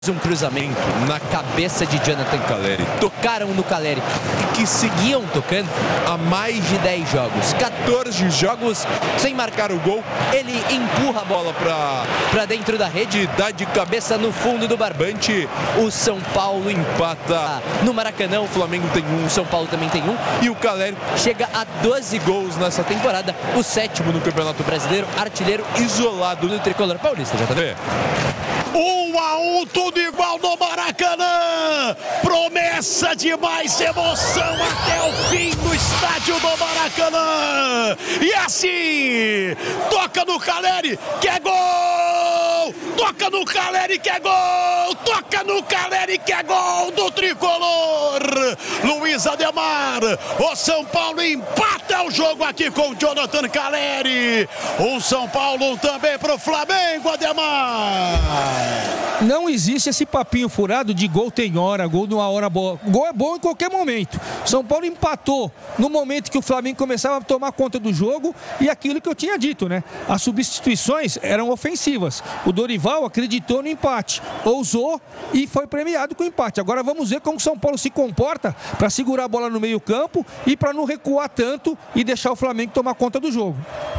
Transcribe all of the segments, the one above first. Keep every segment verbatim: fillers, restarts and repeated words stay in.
Um cruzamento na cabeça de Jonathan Calleri. Tocaram no Calleri, que seguiam tocando há mais de dez jogos. quatorze jogos sem marcar o gol. Ele empurra a bola para dentro da rede, dá de cabeça no fundo do barbante. O São Paulo empata no Maracanã. O Flamengo tem um, o São Paulo também tem um. E o Calleri chega a doze gols nessa temporada. O sétimo no Campeonato Brasileiro. Artilheiro isolado do tricolor paulista. Já tá vendo? Um a um, tudo igual no Maracanã. Promessa de mais emoção até o fim do estádio do Maracanã. E assim, toca no Calleri, que é gol! Toca no Calleri, que é gol! Toca no Calleri, que é gol do tricolor! Luiz Ademar, o São Paulo empata o jogo aqui com o Jonathan Calleri. Um São Paulo também pro Flamengo, Ademar. Não existe esse papinho furado de gol tem hora, gol numa hora boa. Gol é bom em qualquer momento. São Paulo empatou no momento que o Flamengo começava a tomar conta do jogo e aquilo que eu tinha dito, né? As substituições eram ofensivas. O Dorival acreditou no empate, ousou e foi premiado com o empate. Agora vamos ver como o São Paulo se comporta para segurar a bola no meio-campo e para não recuar tanto e deixar o Flamengo tomar conta do jogo.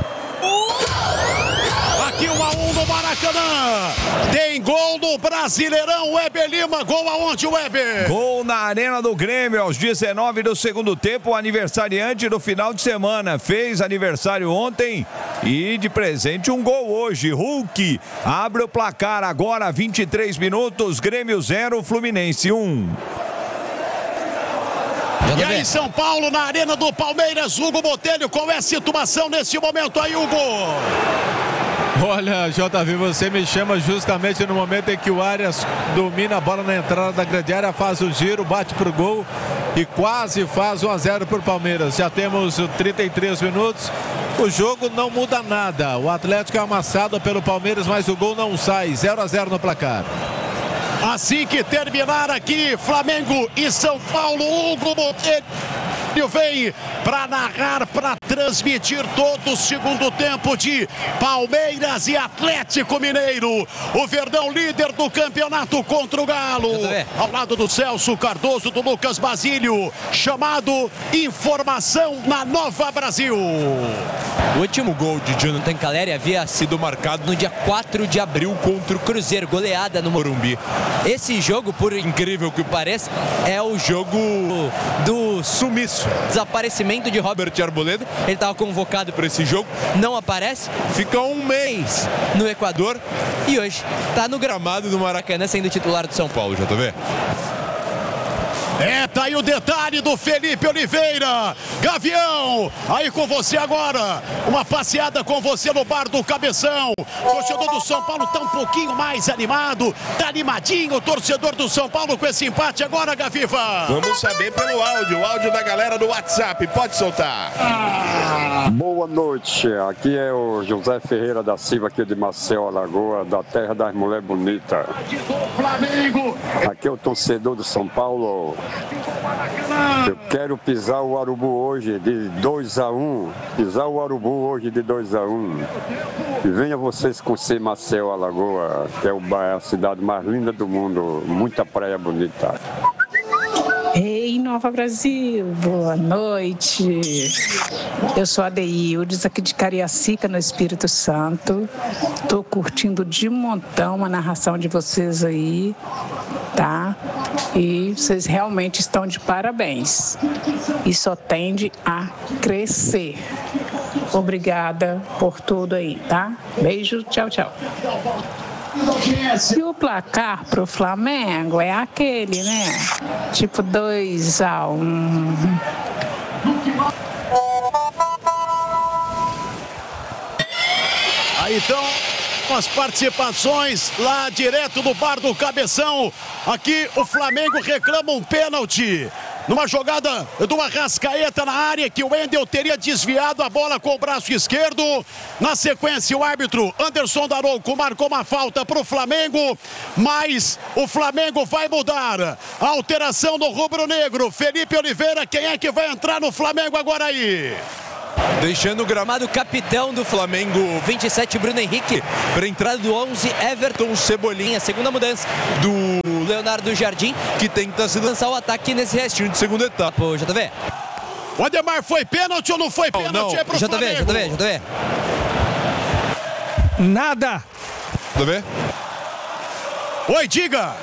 Aqui um a um no Maracanã. Tem gol no Brasileirão. Weber Lima, gol aonde, Weber? Gol na Arena do Grêmio aos dezenove do segundo tempo. O aniversariante do final de semana. Fez aniversário ontem e de presente um gol hoje. Hulk abre o placar agora, vinte e três minutos. Grêmio zero, Fluminense um. E aí, São Paulo, na Arena do Palmeiras, Hugo Botelho, qual é a situação nesse momento aí, Hugo? Olha, J V, você me chama justamente no momento em que o Arias domina a bola na entrada da grande área, faz o giro, bate pro gol e quase faz um a zero por Palmeiras. Já temos trinta e três minutos, o jogo não muda nada. O Atlético é amassado pelo Palmeiras, mas o gol não sai, zero a zero no placar. Assim que terminar aqui, Flamengo e São Paulo, Hugo Botelho vem para narrar, para transmitir todo o segundo tempo de Palmeiras e Atlético Mineiro. O Verdão líder do campeonato contra o Galo. Ao lado do Celso Cardoso, do Lucas Basílio. Chamado Informação na Nova Brasil. O último gol de Jonathan Calleri havia sido marcado no dia quatro de abril contra o Cruzeiro, goleada no Morumbi. Esse jogo, por incrível que pareça, é o jogo do sumiço, desaparecimento de Robert Arboleda. Ele estava convocado para esse jogo, não aparece, fica um mês no Equador e hoje está no gramado do Maracanã sendo titular do São Paulo, já tá vendo? É, tá aí o detalhe do Felipe Oliveira. Gavião, aí com você agora. Uma passeada com você no bar do Cabeção. O torcedor do São Paulo tá um pouquinho mais animado. Tá animadinho o torcedor do São Paulo com esse empate agora, Gaviva. Vamos saber pelo áudio. O áudio da galera do WhatsApp. Pode soltar. Ah. Boa noite. Aqui é o José Ferreira da Silva, aqui de Maceió, Alagoas, da terra das mulheres bonitas. Aqui é o torcedor do São Paulo. Eu quero pisar o Urubu hoje de dois a um. Pisar o Urubu hoje de dois a um. E venha vocês conhecer Maceió, Alagoas, que é a cidade mais linda do mundo. Muita praia bonita. Ei, Nova Brasil, boa noite. Eu sou a Deildes, aqui de Cariacica, no Espírito Santo. Tô curtindo de montão a narração de vocês aí, tá? E vocês realmente estão de parabéns. E só tende a crescer. Obrigada por tudo aí, tá? Beijo, tchau, tchau. E o placar pro Flamengo é aquele, né? Tipo dois a um. Aí então, as participações lá direto do bar do Cabeção. Aqui o Flamengo reclama um pênalti. Numa jogada do Arrascaeta na área, que o Wendel teria desviado a bola com o braço esquerdo. Na sequência, o árbitro Anderson Daronco marcou uma falta para o Flamengo, mas o Flamengo vai mudar. A alteração no rubro-negro. Felipe Oliveira, quem é que vai entrar no Flamengo agora aí? Deixando o gramado, capitão do Flamengo, vinte e sete, Bruno Henrique. Para entrada do onze, Everton Cebolinha. Segunda mudança do Leonardo Jardim, que tenta se lançar o ataque nesse restinho de segunda etapa. O J V. O Ademar, foi pênalti ou não foi pênalti? Não, não. É pro J V, Flamengo. J V, J V. Nada. J V. Oi, diga.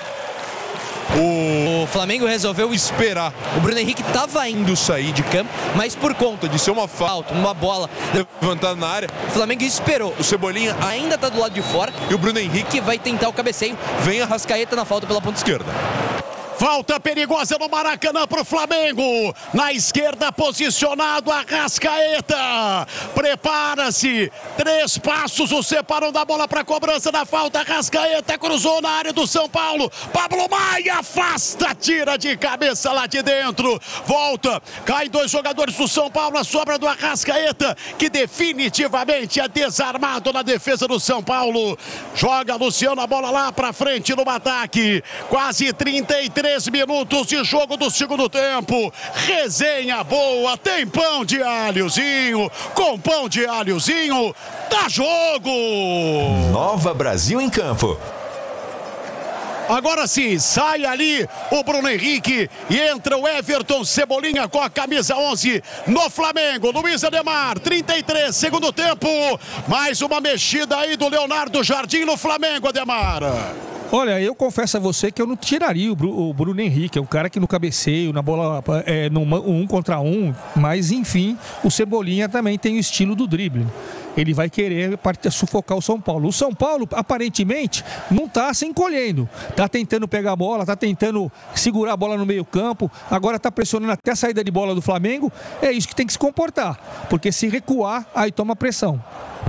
O Flamengo resolveu esperar. O Bruno Henrique estava indo sair de campo, mas por conta de ser uma falta, uma bola levantada na área, o Flamengo esperou. O Cebolinha ainda está do lado de fora e o Bruno Henrique vai tentar o cabeceio. Vem a Arrascaeta na falta pela ponta esquerda. Falta perigosa no Maracanã para o Flamengo. Na esquerda posicionado Arrascaeta. Prepara-se. Três passos o separam da bola para a cobrança da falta. Arrascaeta cruzou na área do São Paulo. Pablo Maia afasta, tira de cabeça lá de dentro. Volta. Cai dois jogadores do São Paulo. A sobra do Arrascaeta, que definitivamente é desarmado na defesa do São Paulo. Joga Luciano a bola lá para frente no ataque. Quase trinta e três minutos de jogo do segundo tempo. Resenha boa, tem pão de alhozinho. Com pão de alhozinho, dá jogo. Nova Brasil em campo. Agora sim, sai ali o Bruno Henrique e entra o Everton Cebolinha com a camisa onze no Flamengo. Luiz Ademar, trinta e três, segundo tempo. Mais uma mexida aí do Leonardo Jardim no Flamengo, Ademar. Olha, eu confesso a você que eu não tiraria o Bruno Henrique, é um cara que no cabeceio, na bola, é, no um contra um, mas enfim, o Cebolinha também tem o estilo do drible. Ele vai querer sufocar o São Paulo. O São Paulo, aparentemente, não está se encolhendo. Está tentando pegar a bola, está tentando segurar a bola no meio campo, agora está pressionando até a saída de bola do Flamengo. É isso que tem que se comportar, porque se recuar, aí toma pressão.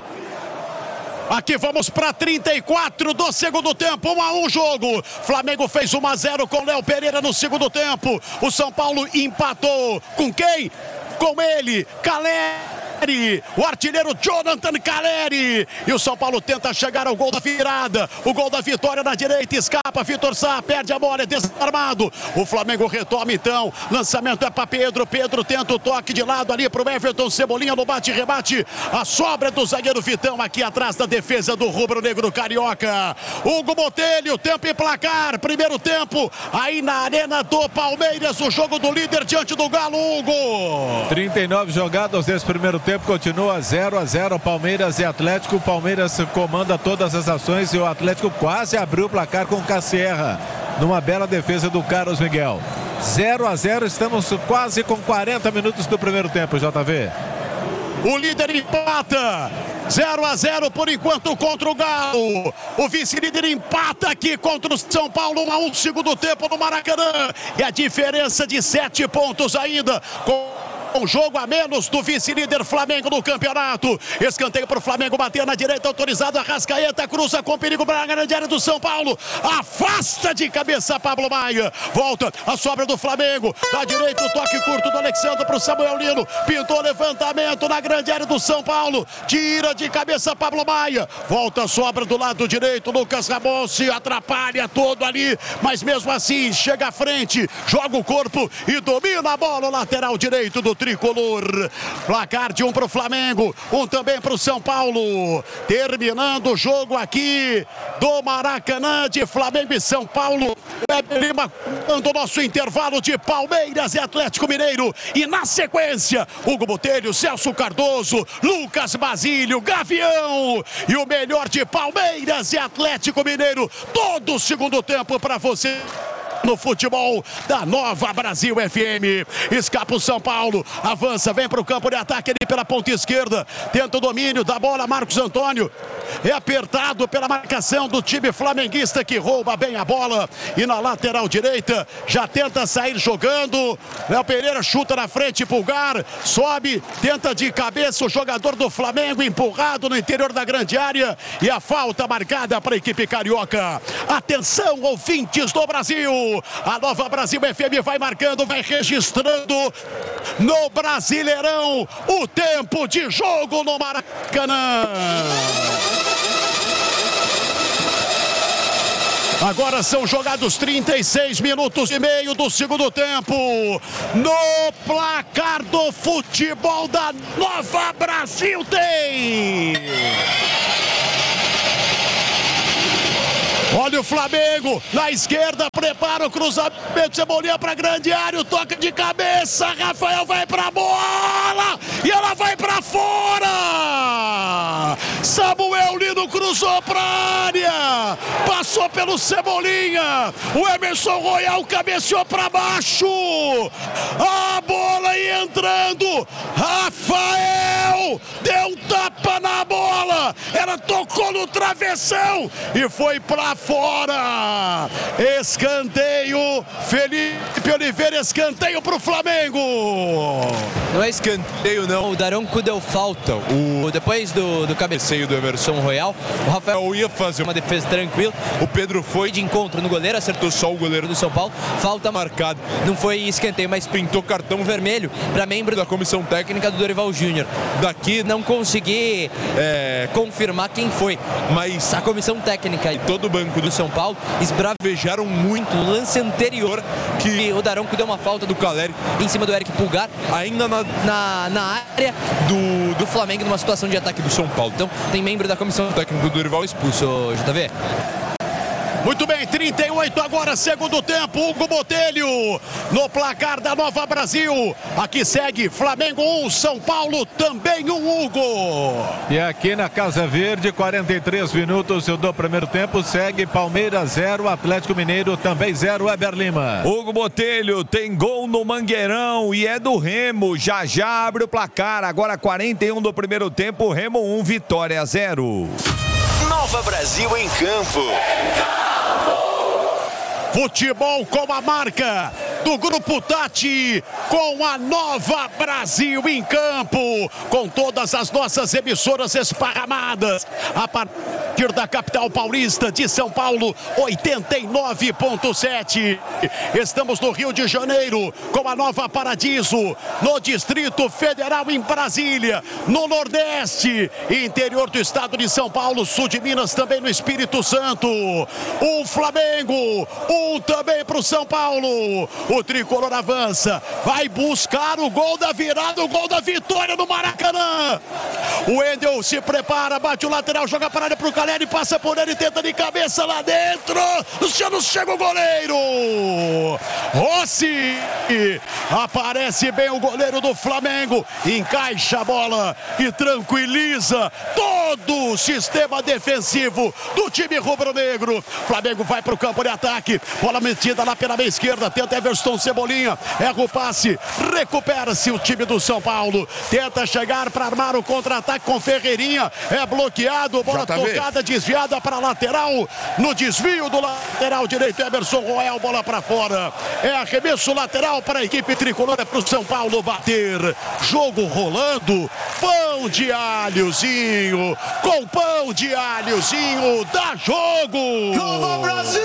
Aqui vamos para trinta e quatro do segundo tempo, um a um jogo. Flamengo fez um a zero com Léo Pereira no segundo tempo. O São Paulo empatou. Com quem? Com ele, Caleri. O artilheiro Jonathan Caleri. E o São Paulo tenta chegar ao gol da virada. O gol da vitória na direita. Escapa Vitor Sá. Perde a bola. É desarmado. O Flamengo retoma então. Lançamento é para Pedro. Pedro tenta o toque de lado ali para o Everton Cebolinha no bate-rebate. A sobra do zagueiro Vitão aqui atrás da defesa do rubro-negro carioca. Hugo Botelho. Tempo e placar. Primeiro tempo. Aí na arena do Palmeiras. O jogo do líder diante do Galo. Hugo. trinta e nove jogadas desse primeiro tempo. Continua zero a zero Palmeiras e Atlético. O Palmeiras comanda todas as ações e o Atlético quase abriu o placar com o Cassierra numa bela defesa do Carlos Miguel. zero a zero, estamos quase com quarenta minutos do primeiro tempo, J V. O líder empata. zero a zero por enquanto contra o Galo. O vice-líder empata aqui contra o São Paulo. um a um segundo tempo no Maracanã. E a diferença de sete pontos ainda. Com um jogo a menos do vice-líder Flamengo no campeonato. Escanteio para o Flamengo bater na direita, autorizado. Arrascaeta cruza com perigo para a grande área do São Paulo. Afasta de cabeça Pablo Maia. Volta a sobra do Flamengo. Da direita o toque curto do Alexandre para o Samuel Lino. Pintou levantamento na grande área do São Paulo. Tira de cabeça Pablo Maia. Volta a sobra do lado direito. Lucas Ramon se atrapalha todo ali. Mas mesmo assim chega à frente. Joga o corpo e domina a bola. O lateral direito do tricolor. Placar de um para o Flamengo, um também para o São Paulo. Terminando o jogo aqui do Maracanã de Flamengo e São Paulo. Weber Lima dando o nosso intervalo de Palmeiras e Atlético Mineiro. E na sequência, Hugo Botelho, Celso Cardoso, Lucas Basílio, Gavião. E o melhor de Palmeiras e Atlético Mineiro. Todo o segundo tempo para você no futebol da Nova Brasil F M. Escapa o São Paulo, avança, vem para o campo de ataque ali pela ponta esquerda, tenta o domínio da bola, Marcos Antônio é apertado pela marcação do time flamenguista, que rouba bem a bola, e na lateral direita já tenta sair jogando. Léo Pereira chuta na frente, Pulgar sobe, tenta de cabeça o jogador do Flamengo, empurrado no interior da grande área, e a falta marcada para a equipe carioca. Atenção, ouvintes do Brasil, a Nova Brasil F M vai marcando, vai registrando no Brasileirão o tempo de jogo no Maracanã. Agora são jogados trinta e seis minutos e meio do segundo tempo. No placar do futebol da Nova Brasil tem... Olha o Flamengo na esquerda, prepara o cruzamento, Cebolinha para grande área, o toque de cabeça, Rafael vai para bola e ela vai para fora. Samuel Lino cruzou para área, passou pelo Cebolinha, o Emerson Royal cabeceou para baixo, a bola aí entrando, Rafael deu um tapa na bola, ela tocou no travessão e foi para fora. Escanteio, Felipe Oliveira, escanteio pro Flamengo. Não é escanteio não, o Daronco deu falta. O, depois do, do cabeceio do Emerson Royal, o Rafael ia fazer uma defesa tranquila, o Pedro foi de encontro no goleiro, acertou só o goleiro do São Paulo, falta marcada. Não foi escanteio, mas pintou cartão vermelho para membro da comissão técnica do Dorival Júnior. Daqui não consegui é, confirmar quem foi, mas a comissão técnica e todo o banco do São Paulo esbravejaram muito o lance anterior, que o Daronco deu uma falta do Caleri em cima do Eric Pulgar, ainda na, na, na área do, do Flamengo, numa situação de ataque do São Paulo. Então tem membro da comissão técnica do Dorival expulso, J V. Muito bem, trinta e oito agora, segundo tempo, Hugo Botelho no placar da Nova Brasil. Aqui segue Flamengo um, São Paulo também um, Hugo. E aqui na Casa Verde, quarenta e três minutos do primeiro tempo, segue Palmeiras zero, Atlético Mineiro também zero, Weber Lima. Hugo Botelho tem gol no Mangueirão e é do Remo, já já abre o placar, agora quarenta e um do primeiro tempo, Remo um, Vitória zero. Nova Brasil em campo. Futebol com a marca do Grupo Tati, com a Nova Brasil em campo, com todas as nossas emissoras esparramadas, a partir da capital paulista de São Paulo, oitenta e nove ponto sete. Estamos no Rio de Janeiro, com a Nova Paradiso, no Distrito Federal em Brasília, no Nordeste, interior do estado de São Paulo, sul de Minas, também no Espírito Santo. O Flamengo, um também para o São Paulo. O tricolor avança, vai buscar o gol da virada, o gol da vitória no Maracanã. O Wendel se prepara, bate o lateral, joga para a área para o Caleri, passa por ele, tenta de cabeça lá dentro. Luciano, chega o goleiro. Rossi, aparece bem o goleiro do Flamengo, encaixa a bola e tranquiliza todo o sistema defensivo do time rubro-negro. Flamengo vai para o campo de ataque, bola metida lá pela meia esquerda, tenta Everson Cebolinha, erra o passe, recupera-se o time do São Paulo, tenta chegar para armar o contra-ataque com Ferreirinha, é bloqueado, bola tocada, desviada para a lateral, no desvio do lateral direito, Emerson Royal, bola para fora, é arremesso lateral para a equipe tricolor, é para o São Paulo bater, jogo rolando, pão de alhozinho, com pão de alhozinho, dá jogo! Nova Brasil!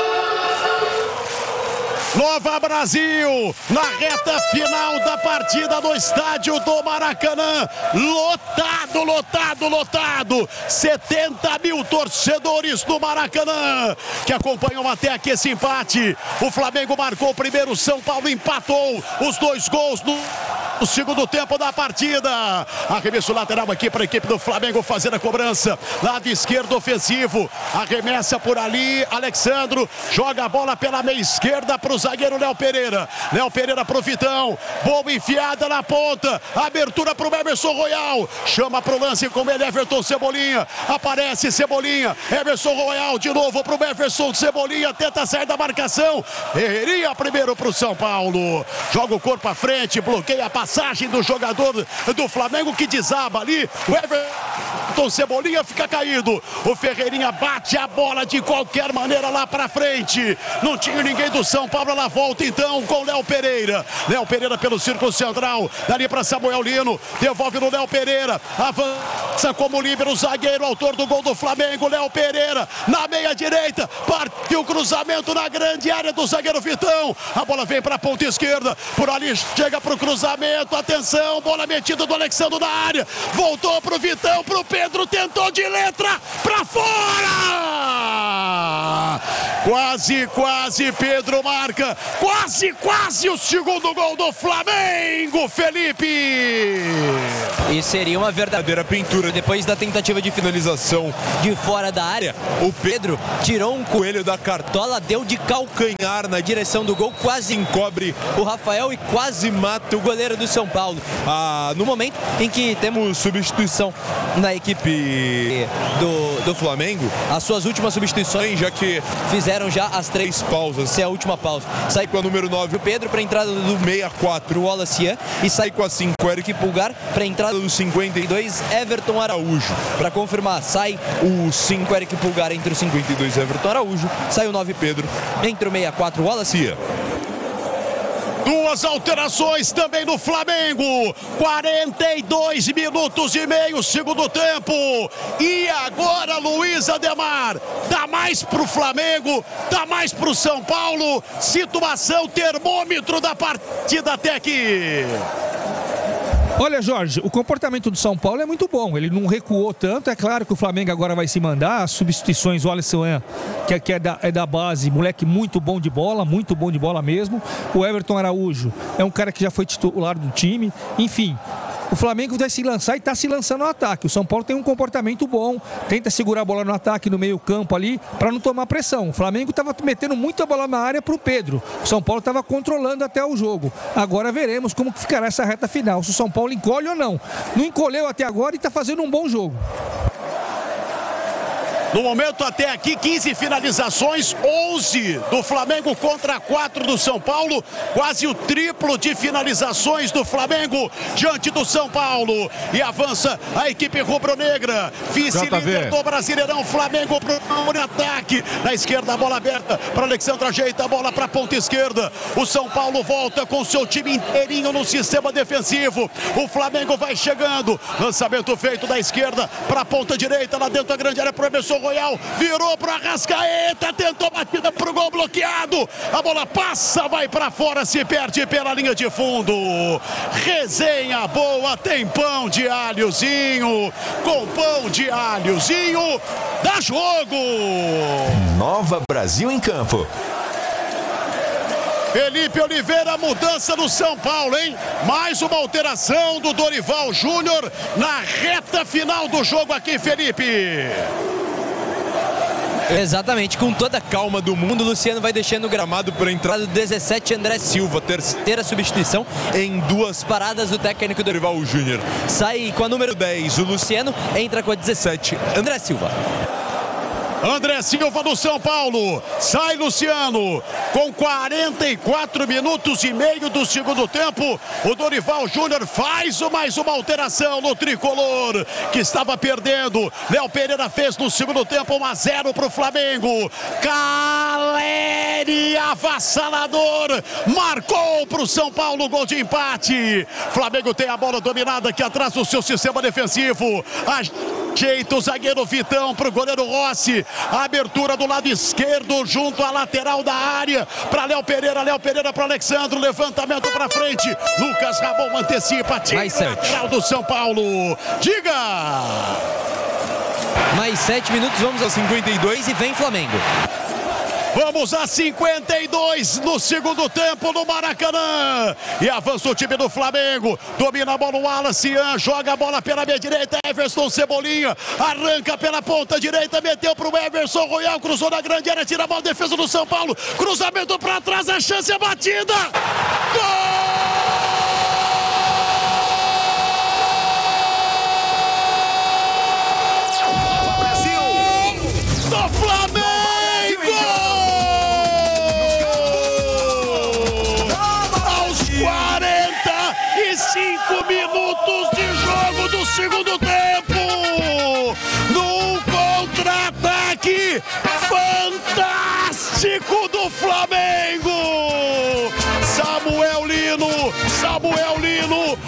Nova Brasil, na reta final da partida no estádio do Maracanã, lotado, lotado, lotado, setenta mil torcedores do Maracanã, que acompanham até aqui esse empate. O Flamengo marcou o primeiro, São Paulo empatou os dois gols no o segundo tempo da partida. Arremesso lateral aqui para a equipe do Flamengo fazer a cobrança. Lado esquerdo ofensivo. Arremessa por ali. Alexandro joga a bola pela meia esquerda para o zagueiro Léo Pereira. Léo Pereira pro Vitão. Boa enfiada na ponta. Abertura para o Emerson Royal. Chama para o lance com ele Everton Cebolinha. Aparece Cebolinha. Emerson Royal de novo para o Everton Cebolinha. Tenta sair da marcação. Ferreirinha primeiro para o São Paulo. Joga o corpo à frente. Bloqueia a passagem do jogador do Flamengo que desaba ali. O Everton Cebolinha fica caído. O Ferreirinha bate a bola de qualquer maneira lá pra frente. Não tinha ninguém do São Paulo. Ela volta então com Léo Pereira. Léo Pereira pelo círculo central. Dali para Samuel Lino. Devolve no Léo Pereira. Avança como líbero, zagueiro, autor do gol do Flamengo. Léo Pereira na meia direita. Partiu o cruzamento na grande área do zagueiro Vitão. A bola vem para a ponta esquerda. Por ali chega para o cruzamento. Atenção, bola metida do Alexandre na área. Voltou pro Vitão, pro Pedro, tentou de letra pra fora! Quase, quase Pedro marca. Quase, quase o segundo gol do Flamengo, Felipe. E seria uma verdadeira pintura. Depois da tentativa de finalização de fora da área, o Pedro tirou um coelho da cartola, deu de calcanhar na direção do gol, quase encobre o Rafael e quase mata o goleiro do São Paulo. Ah, no momento em que temos substituição na equipe do, do Flamengo, as suas últimas substituições, já que fizeram já as três pausas. Essa é a última pausa. Sai com a número nove o Pedro para a entrada do sessenta e quatro o Wallace, e sai com a cinco o Eric Pulgar para a entrada do cinquenta e dois Everton Araújo. Para confirmar, sai o cinco Eric Pulgar entre o cinquenta e dois Everton Araújo, sai o nove Pedro entre o sessenta e quatro o Wallace. Duas alterações também no Flamengo. quarenta e dois minutos e meio, segundo tempo. E agora Luiz Ademar. Dá mais pro Flamengo, dá mais pro São Paulo. Situação termômetro da partida até aqui. Olha, Jorge, o comportamento do São Paulo é muito bom. Ele não recuou tanto. É claro que o Flamengo agora vai se mandar. As substituições, o Alisson, que, que é, da, é da base, moleque muito bom de bola, muito bom de bola mesmo. O Everton Araújo é um cara que já foi titular do time. Enfim, o Flamengo vai se lançar e está se lançando no ataque. O São Paulo tem um comportamento bom, tenta segurar a bola no ataque, no meio campo ali, para não tomar pressão. O Flamengo estava metendo muita bola na área para o Pedro. O São Paulo estava controlando até o jogo. Agora veremos como que ficará essa reta final, se o São Paulo encolhe ou não. Não encolheu até agora e está fazendo um bom jogo. No momento até aqui, quinze finalizações, onze do Flamengo contra quatro do São Paulo. Quase o triplo de finalizações do Flamengo diante do São Paulo. E avança a equipe rubro-negra. Vice-líder do Brasileirão, Flamengo para o ataque. Na esquerda, a bola aberta para Alexandre, ajeita a bola para a ponta esquerda. O São Paulo volta com seu time inteirinho no sistema defensivo. O Flamengo vai chegando. Lançamento feito da esquerda para a ponta direita, lá dentro da grande área, professor Royal, virou para Arrascaeta, tentou batida pro gol bloqueado, a bola passa, vai para fora, se perde pela linha de fundo. Resenha boa, tem pão de alhozinho, com pão de alhozinho, dá jogo. Nova Brasil em campo. Felipe Oliveira, mudança no São Paulo, hein? Mais uma alteração do Dorival Júnior na reta final do jogo aqui, Felipe. Exatamente, com toda a calma do mundo, o Luciano vai deixando o gramado para a entrada do dezessete, André Silva, terceira substituição em duas paradas do técnico Dorival Júnior. Sai com a número dez, o Luciano, entra com a dezessete, André Silva. André Silva do São Paulo, sai Luciano, com quarenta e quatro minutos e meio do segundo tempo, o Dorival Júnior faz mais uma alteração no tricolor, que estava perdendo. Léo Pereira fez no segundo tempo um a zero para o Flamengo. Caleri, avassalador, marcou para o São Paulo, gol de empate. Flamengo tem a bola dominada aqui atrás do seu sistema defensivo. Ajeita o zagueiro Vitão para o goleiro Rossi. A abertura do lado esquerdo junto à lateral da área para Léo Pereira, Léo Pereira para Alexandre, levantamento para frente, Lucas Rabon antecipa, tira lateral do São Paulo. Diga! Mais sete minutos, vamos a cinquenta e dois e vem Flamengo. Vamos a cinquenta e dois no segundo tempo no Maracanã. E avança o time do Flamengo. Domina a bola o Wallace, joga a bola pela meia direita. Everson Cebolinha arranca pela ponta direita, meteu para o Everson Royal, cruzou na grande área, tira a bola, defesa do São Paulo. Cruzamento para trás, a chance é batida. Gol! Cinco minutos de jogo do segundo tempo, num contra-ataque fantástico do Flamengo. Samuel Lino, Samuel Lino,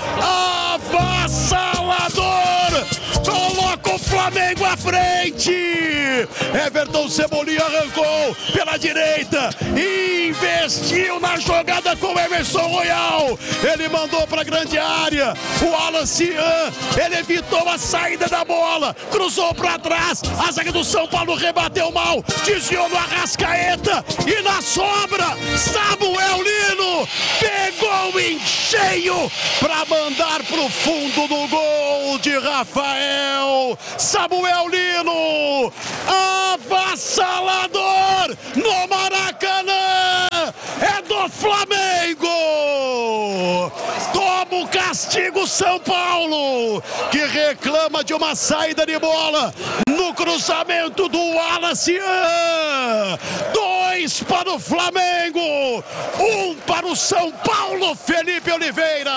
avassalador, coloca o Flamengo à frente. Everton Cebolinha arrancou pela direita, investiu investiu na jogada com o Emerson Royal. Ele mandou para grande área. O Alan Cian, ele evitou a saída da bola. Cruzou para trás. A zaga do São Paulo rebateu mal. Desviou no Arrascaeta. E na sobra, Samuel Lino pegou em cheio para mandar pro fundo do gol de Rafael. Samuel Lino, avassalador no Maracanã. É do Flamengo. Toma o castigo São Paulo, que reclama de uma saída de bola no cruzamento do Alacian. Dois para o Flamengo, um para o São Paulo, Felipe Oliveira.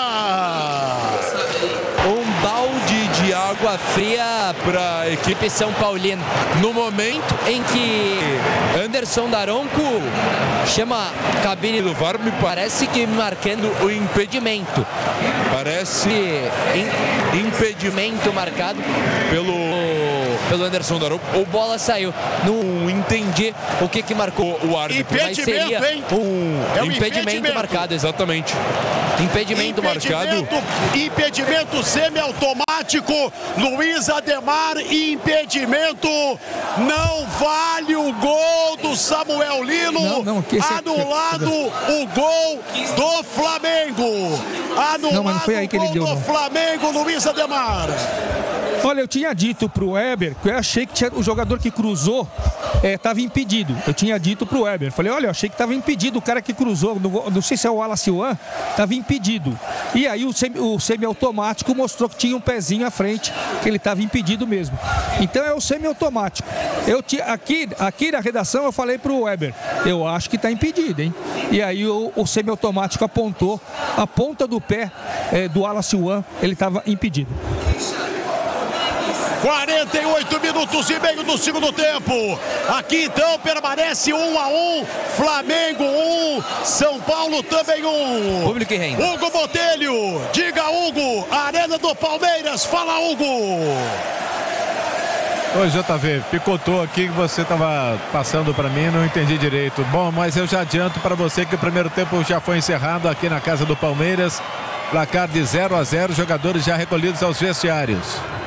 Um balde de água fria para a equipe São Paulina. No momento em que Anderson Daronco chama a cabine do V A R, me parece que marcando o impedimento. Parece in, impedimento marcado pelo, pelo Anderson Daronco. O bola saiu. Não entendi o que que marcou o árbitro, mas seria hein? um, é um impedimento, impedimento marcado, exatamente. Impedimento, impedimento marcado. Impedimento semiautomático. Luiz Ademar, impedimento. Não vale o gol do Samuel Lino. Não, não, que esse... Anulado o gol do Flamengo. Anulado não, mas não foi aí que ele o gol deu, do não. Flamengo, Luiz Ademar. Olha, eu tinha dito pro Weber que eu achei que tinha, o jogador que cruzou estava é, impedido. Eu tinha dito pro Weber. Falei, olha, eu achei que estava impedido. O cara que cruzou, não, não sei se é o Alaciuan, estava impedido. E aí o, semi, o semiautomático mostrou que tinha um pezinho à frente, que ele estava impedido mesmo. Então é o semiautomático. Eu tinha, aqui, aqui na redação eu falei pro Weber, eu acho que está impedido, hein? E aí o, o semiautomático apontou a ponta do pé é, do Alaciuan, ele estava impedido. quarenta e oito minutos e meio do segundo tempo. Aqui então permanece um a um. Flamengo um, São Paulo também um. Público e renda. Hugo Botelho, diga Hugo, Arena do Palmeiras, fala Hugo. Oi, J V, picotou aqui que você estava passando para mim, não entendi direito. Bom, mas eu já adianto para você que o primeiro tempo já foi encerrado aqui na casa do Palmeiras. Placar de zero a zero, jogadores já recolhidos aos vestiários.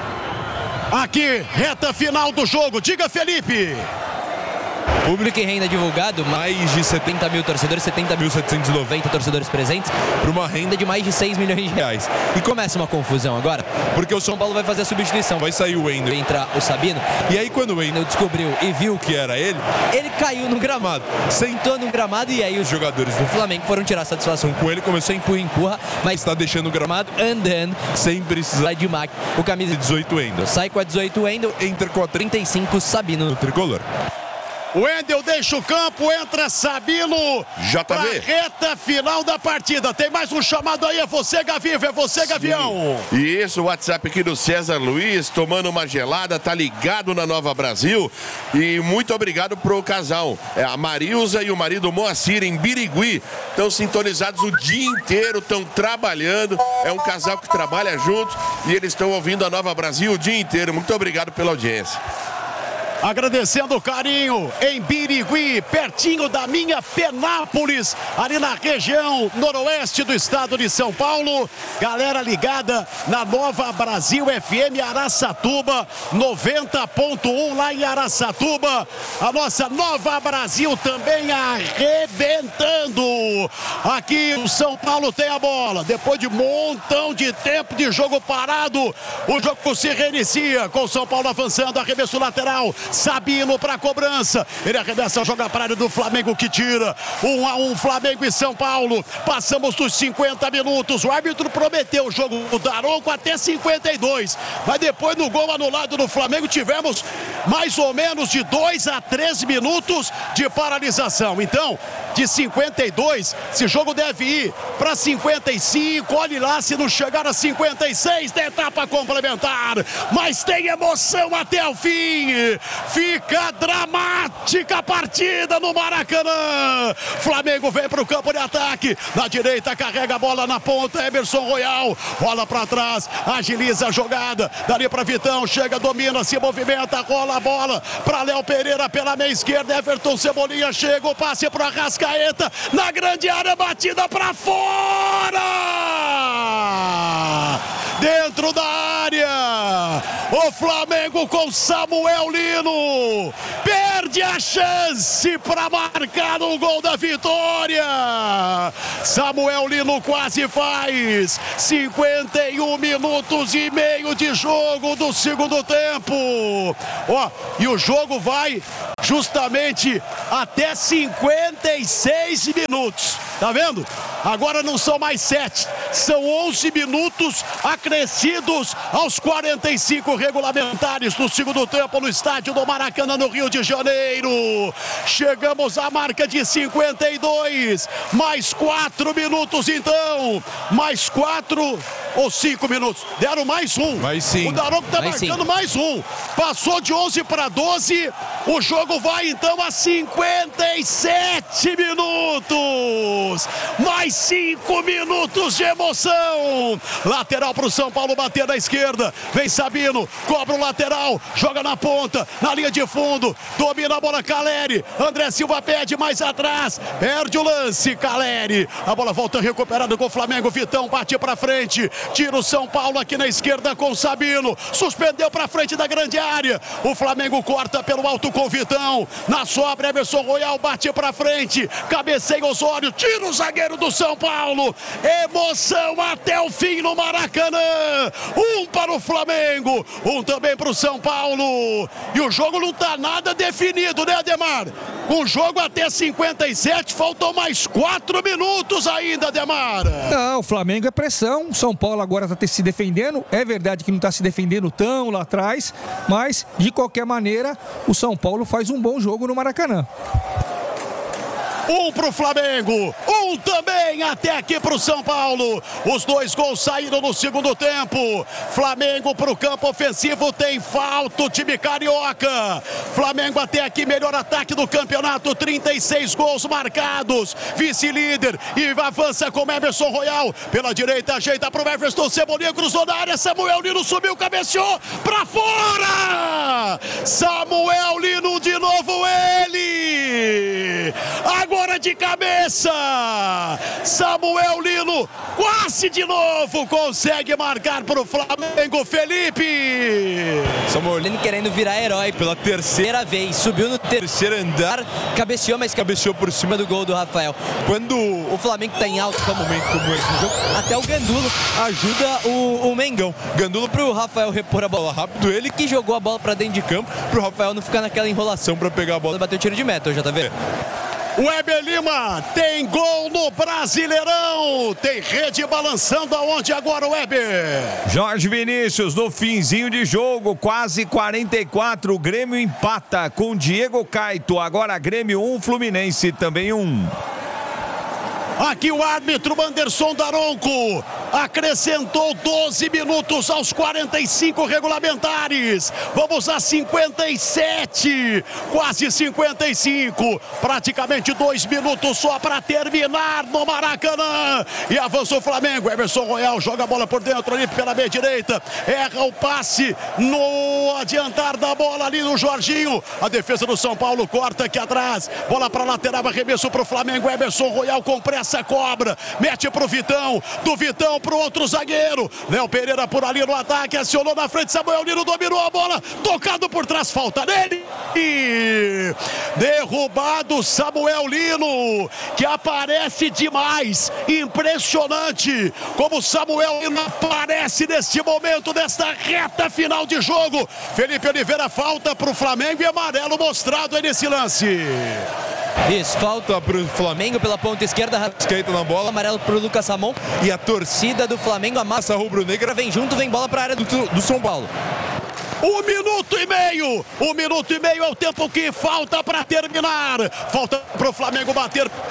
Aqui, reta final do jogo. Diga, Felipe. Público e renda divulgado, mais de setenta mil torcedores, setenta mil setecentos e noventa torcedores presentes, para uma renda de mais de seis milhões de reais. E começa uma confusão agora, porque o São Paulo vai fazer a substituição. Vai sair o Wendel, entra o Sabino. E aí quando o Wendel descobriu e viu que era ele, ele caiu no gramado, sentou no gramado, e aí os jogadores do Flamengo foram tirar satisfação com ele, começou a empurra, empurra, mas está deixando o gramado andando, sem precisar de máquina. O camisa dezoito Wendel sai com a dezoito Wendel, entra com a trinta e cinco Sabino no tricolor. Wendel deixa o campo, entra Sabino. J V. Reta final da partida. Tem mais um chamado aí, é você, Gavivo, é você, Sim. Gavião. E isso, o WhatsApp aqui do César Luiz, tomando uma gelada, tá ligado na Nova Brasil. E muito obrigado pro casal. É, a Marilza e o marido Moacir, em Birigui, estão sintonizados o dia inteiro, estão trabalhando. É um casal que trabalha junto e eles estão ouvindo a Nova Brasil o dia inteiro. Muito obrigado pela audiência. Agradecendo o carinho em Birigui, pertinho da minha Penápolis, ali na região noroeste do estado de São Paulo. Galera ligada na Nova Brasil F M Araçatuba, noventa ponto um lá em Araçatuba. A nossa Nova Brasil também arrebentando. Aqui o São Paulo tem a bola. Depois de um montão de tempo de jogo parado, o jogo se reinicia com o São Paulo avançando, arremesso lateral. Sabino para a cobrança, ele arremessa, joga para a área do Flamengo que tira, um a um Flamengo e São Paulo, passamos dos cinquenta minutos, o árbitro prometeu o jogo do Daronco até cinquenta e dois, mas depois no gol anulado do Flamengo tivemos mais ou menos de dois a três minutos de paralisação, então de cinquenta e dois Esse jogo deve ir para cinquenta e cinco. Olhe lá se não chegar a cinquenta e seis da etapa complementar. Mas tem emoção até o fim. Fica dramática a partida no Maracanã. Flamengo vem para o campo de ataque. Na direita carrega a bola na ponta. Emerson Royal. Rola para trás. Agiliza a jogada. Dali para Vitão. Chega, domina, se movimenta. Rola a bola para Léo Pereira pela meia esquerda. Everton Cebolinha chega. O passe para Arrascaeta. Na grande área, batida para fora. Dentro da área, o Flamengo com Samuel Lino perde a chance para marcar o gol da vitória. Samuel Lino quase faz. cinquenta e um minutos e meio de jogo do segundo tempo. Ó, e o jogo vai justamente até cinquenta e seis minutos. Tá vendo? Agora não são mais sete, são onze minutos acrescidos aos quarenta e cinco regulamentares do segundo tempo no estádio do Maracanã, no Rio de Janeiro. Chegamos à marca de cinquenta e dois, mais quatro minutos então, mais quatro ou cinco minutos, deram mais um. Mais sim. O Daronco tá mais marcando sim. mais um, passou de onze para doze, o jogo vai então a cinquenta e sete minutos, mais cinco minutos de emoção. Lateral para o São Paulo bater na esquerda, vem Sabino, cobra o lateral, joga na ponta, na linha de fundo, domina a bola Caleri, André Silva pede mais atrás, perde o lance, Caleri, a bola volta recuperada com o Flamengo, Vitão bate para frente, tira o São Paulo aqui na esquerda com o Sabino, suspendeu para frente da grande área, o Flamengo corta pelo alto com o Vitão, na sobra Emerson Royal bate para frente, cabeceia Osório, tira o zagueiro do São Paulo, emoção até o fim no Maracanã, um para o Flamengo, um também para o São Paulo, e o jogo não está nada definido, né, Ademar? Com o jogo até cinquenta e sete, faltam mais quatro minutos ainda, Ademar. Não, o Flamengo é pressão, o São Paulo agora está se defendendo, é verdade que não está se defendendo tão lá atrás, mas de qualquer maneira o São Paulo faz um bom jogo no Maracanã. Um pro Flamengo, um também até aqui pro São Paulo. Os dois gols saíram no segundo tempo. Flamengo pro campo ofensivo, tem falta o time carioca. Flamengo até aqui, melhor ataque do campeonato, trinta e seis gols marcados. Vice-líder e avança com Emerson Royal. Pela direita, ajeita pro Everton Cebolinha, cruzou na área, Samuel Lino subiu, cabeceou pra fora. Samuel Lino de novo, ele. Agora Agora de cabeça, Samuel Lino quase de novo consegue marcar para o Flamengo, Felipe. Samuel Lino querendo virar herói pela terceira vez, subiu no terceiro andar, cabeceou, mas cabeceou por cima do gol do Rafael. Quando o Flamengo está em alto momento como esse no jogo, até o Gandulo ajuda o, o Mengão. Gandulo para o Rafael repor a bola rápido, ele que jogou a bola para dentro de campo, para o Rafael não ficar naquela enrolação para pegar a bola e bater o tiro de meta, já tá vendo? Weber Lima tem gol no Brasileirão, tem rede balançando aonde agora o Weber? Jorge Vinícius no finzinho de jogo, quase quarenta e quatro, o Grêmio empata com Diego Caito, agora Grêmio um, Fluminense também um. Aqui o árbitro Anderson Daronco acrescentou doze minutos aos quarenta e cinco regulamentares. Vamos a cinquenta e sete, quase cinquenta e cinco, praticamente dois minutos só para terminar no Maracanã. E avança o Flamengo, Emerson Royal joga a bola por dentro ali pela meia direita, erra o passe no adiantar da bola ali no Jorginho. A defesa do São Paulo corta aqui atrás, bola para lateral, arremesso para o Flamengo, Emerson Royal com pressa, cobra, mete para o Vitão, do Vitão para o outro zagueiro, Léo Pereira por ali no ataque, acionou na frente, Samuel Lino dominou a bola, tocado por trás, falta nele, e derrubado Samuel Lino, que aparece demais, impressionante como Samuel Lino aparece neste momento, nesta reta final de jogo. Felipe Oliveira, falta para o Flamengo e amarelo mostrado aí nesse lance. Isso, falta para o Flamengo pela ponta esquerda, Arrascaeta na bola, amarelo para o Lucas Ramon e a torcida do Flamengo, a massa rubro-negra, vem junto, vem bola para a área do, do São Paulo. Um minuto e meio, um minuto e meio é o tempo que falta para terminar. Falta para o Flamengo bater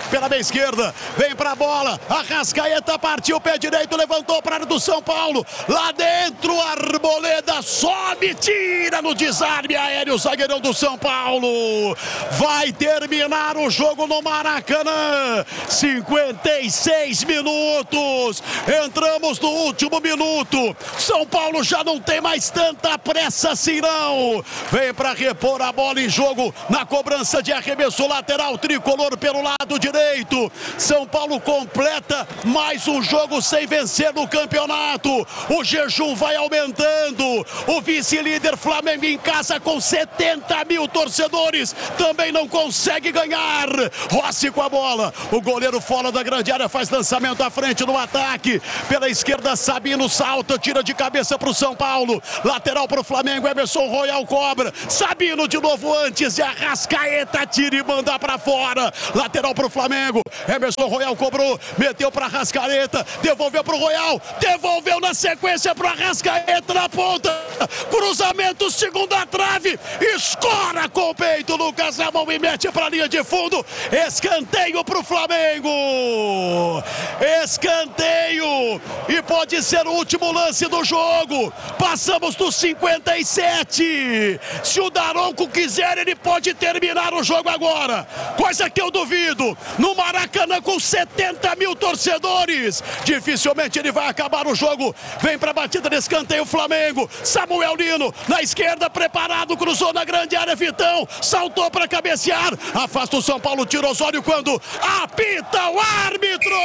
pela meia esquerda, vem pra bola, Arrascaeta partiu, pé direito, levantou para a área do São Paulo, lá dentro, Arboleda sobe, tira no desarme aéreo, o zagueirão do São Paulo. Vai terminar o jogo no Maracanã, cinquenta e seis minutos, entramos no último minuto, São Paulo já não tem mais tanta pressa assim não, vem para repor a bola em jogo, na cobrança de arremesso lateral, tricolor pelo lado direito, São Paulo completa mais um jogo sem vencer no campeonato, o jejum vai aumentando, o vice-líder Flamengo em casa com setenta mil torcedores, também não consegue ganhar, Rossi com a bola, o goleiro fora da grande área faz lançamento à frente no ataque, pela esquerda Sabino salta, tira de cabeça para o São Paulo, lateral para o Flamengo, Emerson Royal cobra, Sabino de novo antes de Arrascaeta, tira e manda para fora, lateral para o Flamengo, Emerson Royal cobrou, meteu para Arrascaeta, devolveu para o Royal, devolveu na sequência para Arrascaeta na ponta, cruzamento, segunda trave, escora com o peito, Lucas Ramon e mete para a linha de fundo, escanteio para o Flamengo, escanteio, e pode ser o último lance do jogo, passamos dos cinquenta e sete, se o Daronco quiser ele pode terminar o jogo agora, coisa que eu duvido, no Maracanã com setenta mil torcedores, dificilmente ele vai acabar o jogo, vem para a batida de escanteio Flamengo, Samuel Lino na esquerda preparado, cruzou na grande área, Vitão saltou para cabecear, afasta o São Paulo, tira Osório quando apita o árbitro,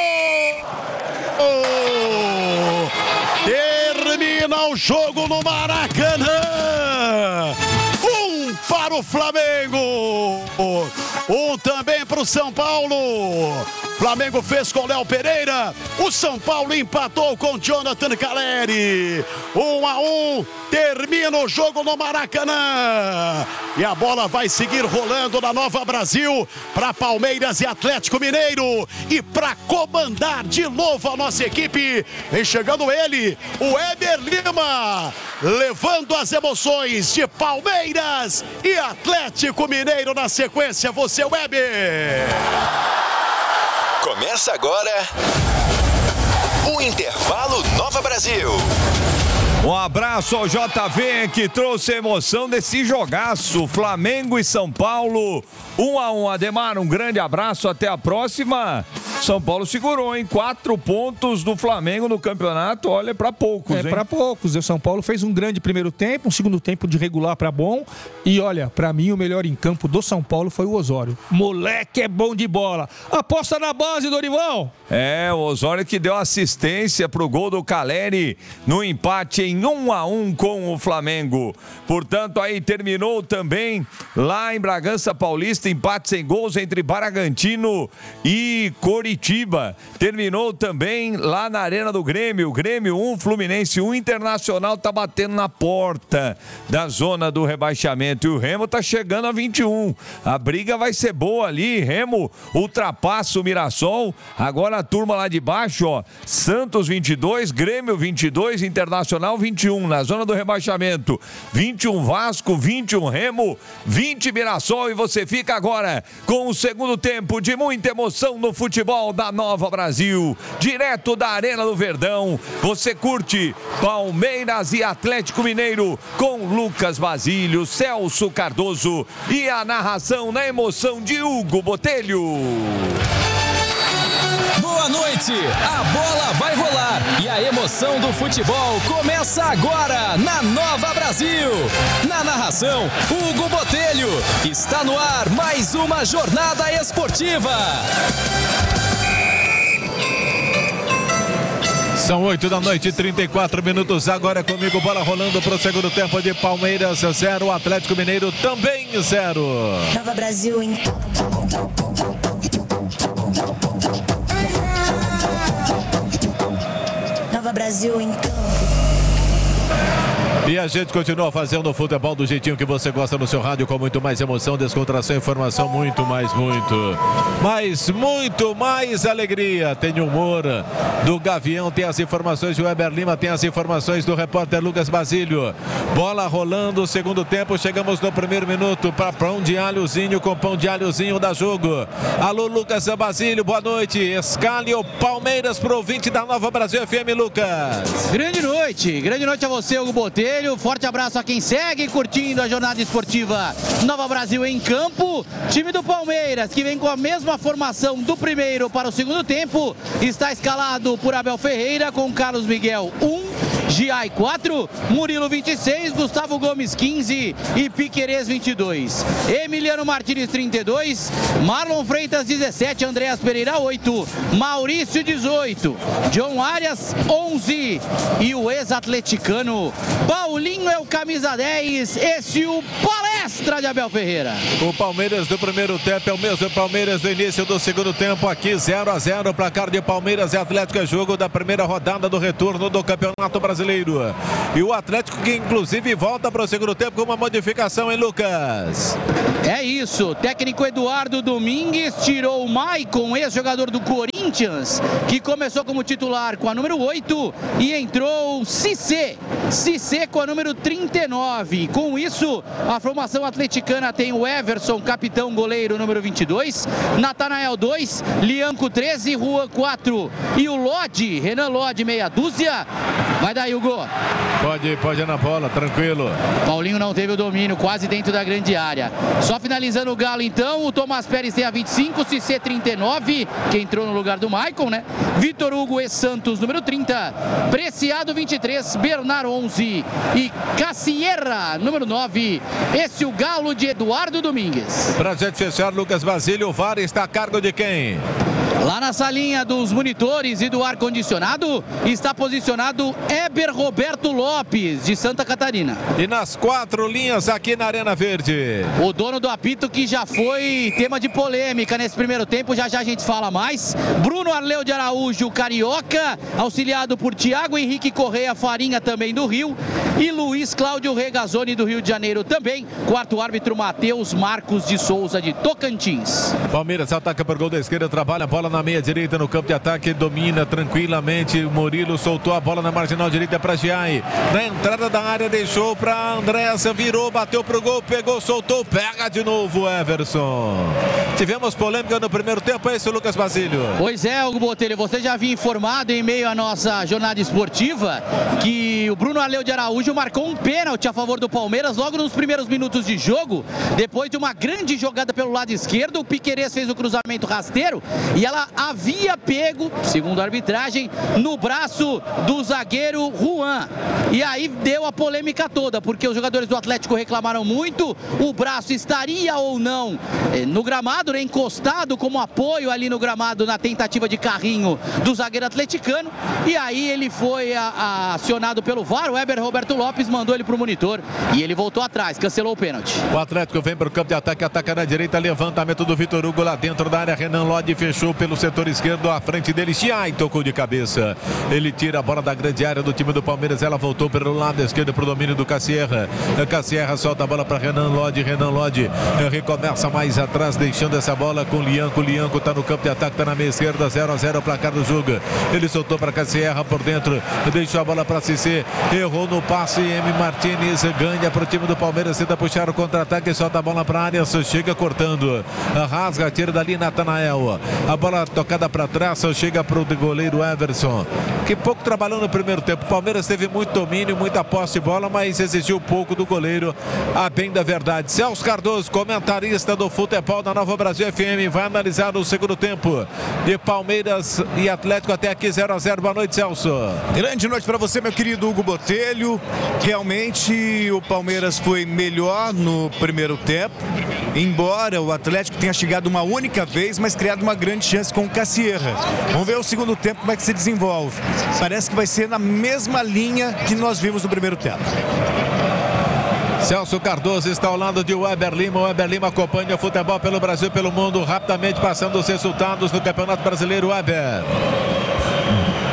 oh, termina o jogo no Maracanã, um para o Flamengo, um também para o São Paulo. Flamengo fez com Léo Pereira, o São Paulo empatou com Jonathan Caleri, um a um, termina o jogo no Maracanã, e a bola vai seguir rolando na Nova Brasil, para Palmeiras e Atlético Mineiro, e para comandar de novo a nossa equipe, vem chegando ele, o Éder Lima, levando as emoções de Palmeiras e Atlético Mineiro na sequência, você Weber. Começa agora o Intervalo Nova Brasil. Um abraço ao J V que trouxe a emoção desse jogaço, Flamengo e São Paulo, um a um. Ademar, um grande abraço, até a próxima. São Paulo segurou, em quatro pontos do Flamengo no campeonato, olha, para poucos, é, hein? para poucos. O São Paulo fez um grande primeiro tempo, um segundo tempo de regular para bom, e olha, para mim o melhor em campo do São Paulo foi o Osório. Moleque é bom de bola. Aposta na base, Dorival. É, o Osório que deu assistência pro gol do Caleri no empate em um a um com o Flamengo. Portanto, aí terminou também lá em Bragança Paulista, empate sem gols entre Bragantino e Coritiba. Terminou também lá na Arena do Grêmio, Grêmio um, Fluminense um, Internacional tá batendo na porta da zona do rebaixamento e o Remo tá chegando a vinte e um. A briga vai ser boa ali, Remo ultrapassa o Mirassol, agora a turma lá de baixo, ó, Santos vinte e dois, Grêmio vinte e dois, Internacional vinte e um, na zona do rebaixamento, vinte e um Vasco, vinte e um Remo, vinte Mirassol, e você fica agora com o segundo tempo de muita emoção no futebol da Nova Brasil, direto da Arena do Verdão. Você curte Palmeiras e Atlético Mineiro com Lucas Basílio, Celso Cardoso e a narração na emoção de Hugo Botelho. Boa noite, a bola vai rolar e a emoção do futebol começa agora na Nova Brasil. Na narração, Hugo Botelho. Está no ar mais uma jornada esportiva. São oito da noite, trinta e quatro minutos. Agora comigo, bola rolando para o segundo tempo de Palmeiras zero, Atlético Mineiro também zero. Nova Brasil em Nova Brasil em E a gente continua fazendo o futebol do jeitinho que você gosta no seu rádio, com muito mais emoção, descontração, informação, muito mais, muito. Mas muito mais alegria. Tem humor do Gavião, tem as informações de Weber Lima, tem as informações do repórter Lucas Basílio. Bola rolando, segundo tempo, chegamos no primeiro minuto para pão de alhozinho com pão de alhozinho da jogo. Alô, Lucas Basílio, boa noite. Escale o Palmeiras pro ouvinte da Nova Brasil F M, Lucas. Grande noite, grande noite a você, Hugo Botelho. Forte abraço a quem segue curtindo a jornada esportiva Nova Brasil em campo. Time do Palmeiras, que vem com a mesma formação do primeiro para o segundo tempo, está escalado por Abel Ferreira com Carlos Miguel um, Giai quatro, Murilo vinte e seis, Gustavo Gomes quinze e Piquerez vinte e dois. Emiliano Martins trinta e dois, Marlon Freitas dezessete, Andreas Pereira oito, Maurício dezoito, John Arias onze e o ex-atleticano Paulinho é o camisa dez, esse o palestra de Abel Ferreira. O Palmeiras do primeiro tempo é o mesmo Palmeiras do início do segundo tempo, aqui zero a zero, placar de Palmeiras e Atlético, é jogo da primeira rodada do retorno do Campeonato Brasileiro. E o Atlético que inclusive volta para o segundo tempo com uma modificação, hein, Lucas? É isso, técnico Eduardo Domingues tirou o Maicon, ex-jogador do Corinthians, que começou como titular com a número oito, e entrou Cissé, Cissé com a número trinta e nove. Com isso, a formação atleticana tem o Everson, capitão goleiro, número vinte e dois, Natanael dois, Lianco treze, Juan quatro e o Lodi, Renan Lodi, meia dúzia. Vai daí, Hugo. Pode, pode ir na bola, tranquilo. Paulinho não teve o domínio, quase dentro da grande área. Só finalizando o Galo, então, o Tomás Pérez tem a vinte e cinco, Cissé trinta e nove, que entrou no lugar do Maicon, né? Vitor Hugo e Santos, número trinta, Preciado vinte e três, Bernard onze e Cassierra, número nove. Esse é o Galo de Eduardo Domingues. Pra gente fechar, Lucas Basílio, o V A R está a cargo de quem? Lá na salinha dos monitores e do ar-condicionado está posicionado Eber Roberto Lopes, de Santa Catarina. E nas quatro linhas aqui na Arena Verde, o dono do apito, que já foi tema de polêmica nesse primeiro tempo, já já a gente fala mais. Bruno Arleu de Araújo, carioca, auxiliado por Thiago Henrique Correia Farinha, também do Rio, e Luiz Cláudio Regazzoni, do Rio de Janeiro também. Quarto árbitro, Matheus Marcos de Souza, de Tocantins. Palmeiras ataca por gol da esquerda, trabalha a bola na meia direita no campo de ataque, domina tranquilamente. O Murilo soltou a bola na marginal direita para Giai. Na entrada da área deixou para Andrés, virou, bateu pro gol, pegou, soltou, pega de novo Everson. Tivemos polêmica no primeiro tempo, é isso, Lucas Basílio? Pois é, Hugo Botelho, você já havia informado em meio à nossa jornada esportiva que o Bruno Arleu de Araújo marcou um pênalti a favor do Palmeiras logo nos primeiros minutos de jogo, depois de uma grande jogada pelo lado esquerdo. O Piquerez fez o cruzamento rasteiro e ela havia pego, segundo a arbitragem, no braço do zagueiro Juan. E aí deu a polêmica toda, porque os jogadores do Atlético reclamaram muito. O braço estaria ou não no gramado, né, encostado como apoio ali no gramado, na tentativa de carrinho do zagueiro atleticano. E aí ele foi a, a, acionado pelo V A R. O Eber Roberto Lopes mandou ele para o monitor e ele voltou atrás, cancelou o pênalti. O Atlético vem para o campo de ataque, ataca na direita, levantamento do Vitor Hugo lá dentro da área. Renan Lodi fechou pelo setor esquerdo, à frente dele, Giai tocou de cabeça. Ele tira a bola da grande área do time do Palmeiras, ela voltou pelo lado esquerdo para o domínio do Cassierra. Cassierra solta a bola para Renan Lodi, Renan Lodi recomeça mais atrás, deixando essa bola com Lianco. Lianco está no campo de ataque, está na meia esquerda, zero a zero o placar do jogo. Ele soltou para Cassierra por dentro, deixou a bola para Cissé, errou no passe. M. Martins ganha para o time do Palmeiras, tenta puxar o contra-ataque, solta a bola para a área, chega cortando, rasga, tira dali Natanael. A bola tocada para trás, chega para o goleiro Everson, que pouco trabalhou no primeiro tempo. O Palmeiras teve muito domínio, muita posse de bola, mas exigiu pouco do goleiro, a bem da verdade. Celso Cardoso, comentarista do futebol da Nova Brasil F M, vai analisar o segundo tempo de Palmeiras e Atlético até aqui zero a zero. Boa noite, Celso. Grande noite para você, meu querido Hugo Botelho. Realmente o Palmeiras foi melhor no primeiro tempo, embora o Atlético tenha chegado uma única vez, mas criado uma grande chance com o Cassierra. Vamos ver o segundo tempo como é que se desenvolve. Parece que vai ser na mesma linha que nós vimos no primeiro tempo. Celso Cardoso está ao lado de Weber Lima. O Weber Lima acompanha o futebol pelo Brasil e pelo mundo, rapidamente passando os resultados do Campeonato Brasileiro. Weber. Boa,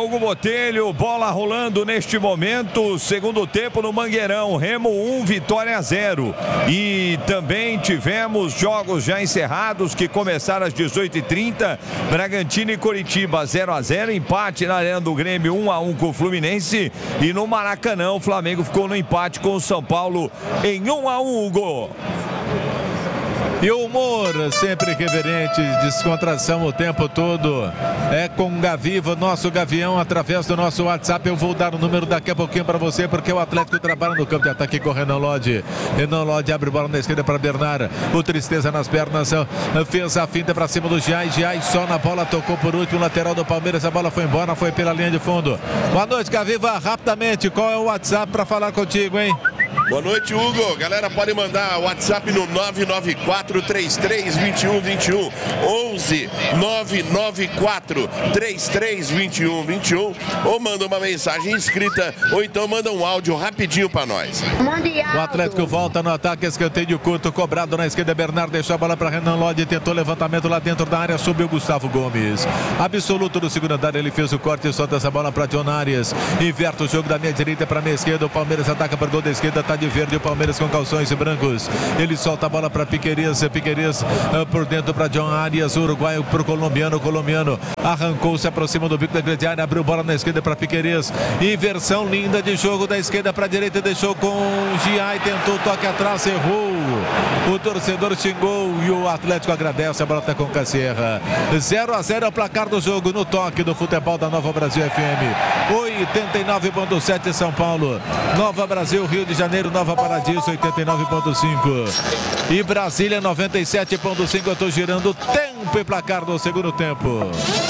Hugo Botelho, bola rolando neste momento, segundo tempo no Mangueirão, Remo um, Vitória zero. E também tivemos jogos já encerrados que começaram às dezoito e trinta, Bragantino e Coritiba zero a zero, empate na Arena do Grêmio um a um com o Fluminense, e no Maracanã o Flamengo ficou no empate com o São Paulo em um a um, Hugo. E o humor, sempre reverente, descontração o tempo todo. É com Gaviva, nosso Gavião, através do nosso WhatsApp. Eu vou dar o número daqui a pouquinho para você, porque o Atlético trabalha no campo de ataque com o Renan Lodge. Renan Lodge abre bola na esquerda para Bernard. O Tristeza nas pernas, fez a finta para cima do Giai. Giai só na bola, tocou por último, lateral do Palmeiras. A bola foi embora, foi pela linha de fundo. Boa noite, Gaviva. Rapidamente, qual é o WhatsApp para falar contigo, hein? Boa noite, Hugo. Galera, pode mandar WhatsApp no nove nove quatro, três três dois um dois um, onze nove nove quatro, três três dois um dois um, ou manda uma mensagem escrita, ou então manda um áudio rapidinho para nós. O Atlético volta no ataque, escanteio curto, cobrado na esquerda. Bernard deixou a bola para Renan Lodge, tentou levantamento lá dentro da área, subiu Gustavo Gomes. Absoluto do segundo andar, ele fez o corte e solta essa bola para John Arias. Inverta o jogo da minha direita para minha esquerda. O Palmeiras ataca para o gol da esquerda, tá de verde o Palmeiras com calções brancos. Ele solta a bola para Piquerez, Piquerez uh, por dentro para John Arias, uruguaio para o colombiano, colombiano arrancou, se aproxima do bico da grande área, abriu bola na esquerda para Piquerez. Inversão linda de jogo da esquerda para a direita, deixou com Giai, tentou toque atrás, errou. O torcedor xingou e o Atlético agradece. A bola está com Cassierra. zero a zero é o placar do jogo no toque do futebol da Nova Brasil F M. oitenta e nove ponto sete São Paulo, Nova Brasil, Rio de Janeiro, Nova Paradiso oitenta e nove ponto cinco e Brasília noventa e sete ponto cinco. Eu estou girando o tempo e placar do segundo tempo.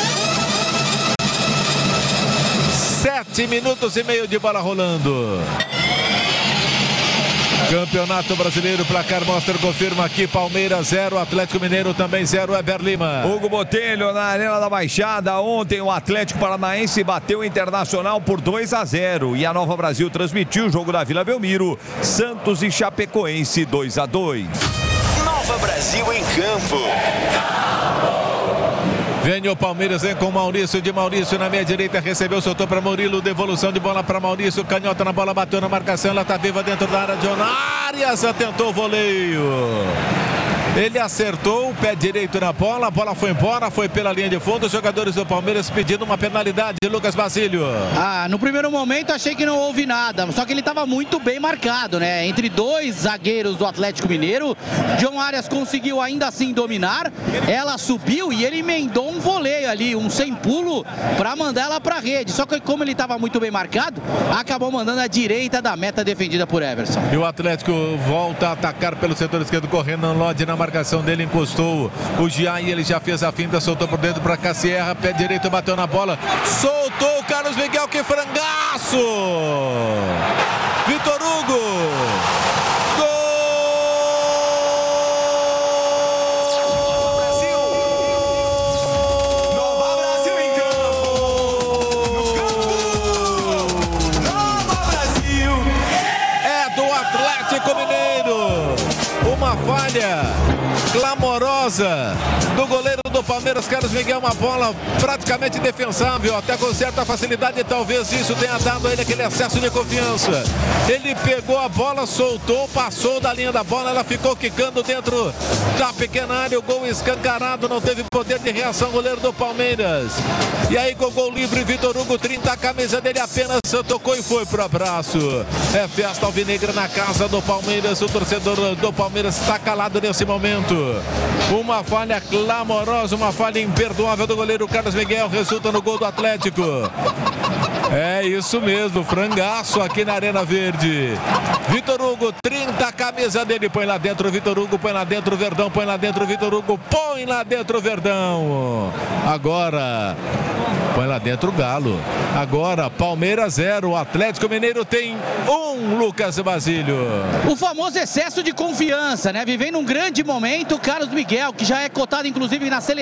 Sete minutos e meio de bola rolando. Campeonato Brasileiro, placar mostra, confirma aqui, Palmeiras zero, Atlético Mineiro também zero, Eber Lima. Hugo Botelho na Arena da Baixada. Ontem o Atlético Paranaense bateu o Internacional por dois a zero e a Nova Brasil transmitiu o jogo da Vila Belmiro, Santos e Chapecoense dois a dois. Nova Brasil em campo. Vem o Palmeiras, vem com Maurício, de Maurício na meia direita, recebeu, soltou para Murilo, devolução de bola para Maurício, canhota na bola, bateu na marcação, ela está viva dentro da área, John Arias tentou o voleio. Ele acertou o pé direito na bola, a bola foi embora, foi pela linha de fundo. Os jogadores do Palmeiras pedindo uma penalidade. Lucas Basílio. Ah, no primeiro momento achei que não houve nada, só que ele estava muito bem marcado, né? Entre dois zagueiros do Atlético Mineiro. John Arias conseguiu ainda assim dominar. Ela subiu e ele emendou um voleio ali, um sem pulo, para mandar ela para a rede. Só que como ele estava muito bem marcado, acabou mandando a direita da meta defendida por Everson. E o Atlético volta a atacar pelo setor esquerdo, correndo Lodge na marcação dele, encostou o Giai, ele já fez a finta, soltou por dentro para Cassierra, pé direito, bateu na bola, soltou o Carlos Miguel, que frangaço! Vitor Hugo! Uma falha clamorosa do goleiro do Palmeiras, Carlos Miguel, uma bola praticamente defensável, até com certa facilidade, e talvez isso tenha dado a ele aquele excesso de confiança. Ele pegou a bola, soltou, passou da linha da bola, ela ficou quicando dentro da pequena área, o gol escancarado, não teve poder de reação o goleiro do Palmeiras. E aí com o gol livre, Vitor Hugo, trinta, a camisa dele apenas tocou e foi pro abraço. É festa alvinegra na casa do Palmeiras, o torcedor do Palmeiras está calado nesse momento. Uma falha clamorosa, uma falha imperdoável do goleiro Carlos Miguel, resulta no gol do Atlético. É isso mesmo, frangaço aqui na Arena Verde. Vitor Hugo, trinta, a camisa dele, põe lá dentro, Vitor Hugo, põe lá dentro, Verdão, põe lá dentro, Vitor Hugo, põe lá dentro, Verdão. Agora, põe lá dentro o Galo. Agora, Palmeiras zero, Atlético Mineiro tem um, Lucas Basílio. O famoso excesso de confiança, né? Vivendo um grande momento, Carlos Miguel, que já é cotado inclusive na seleção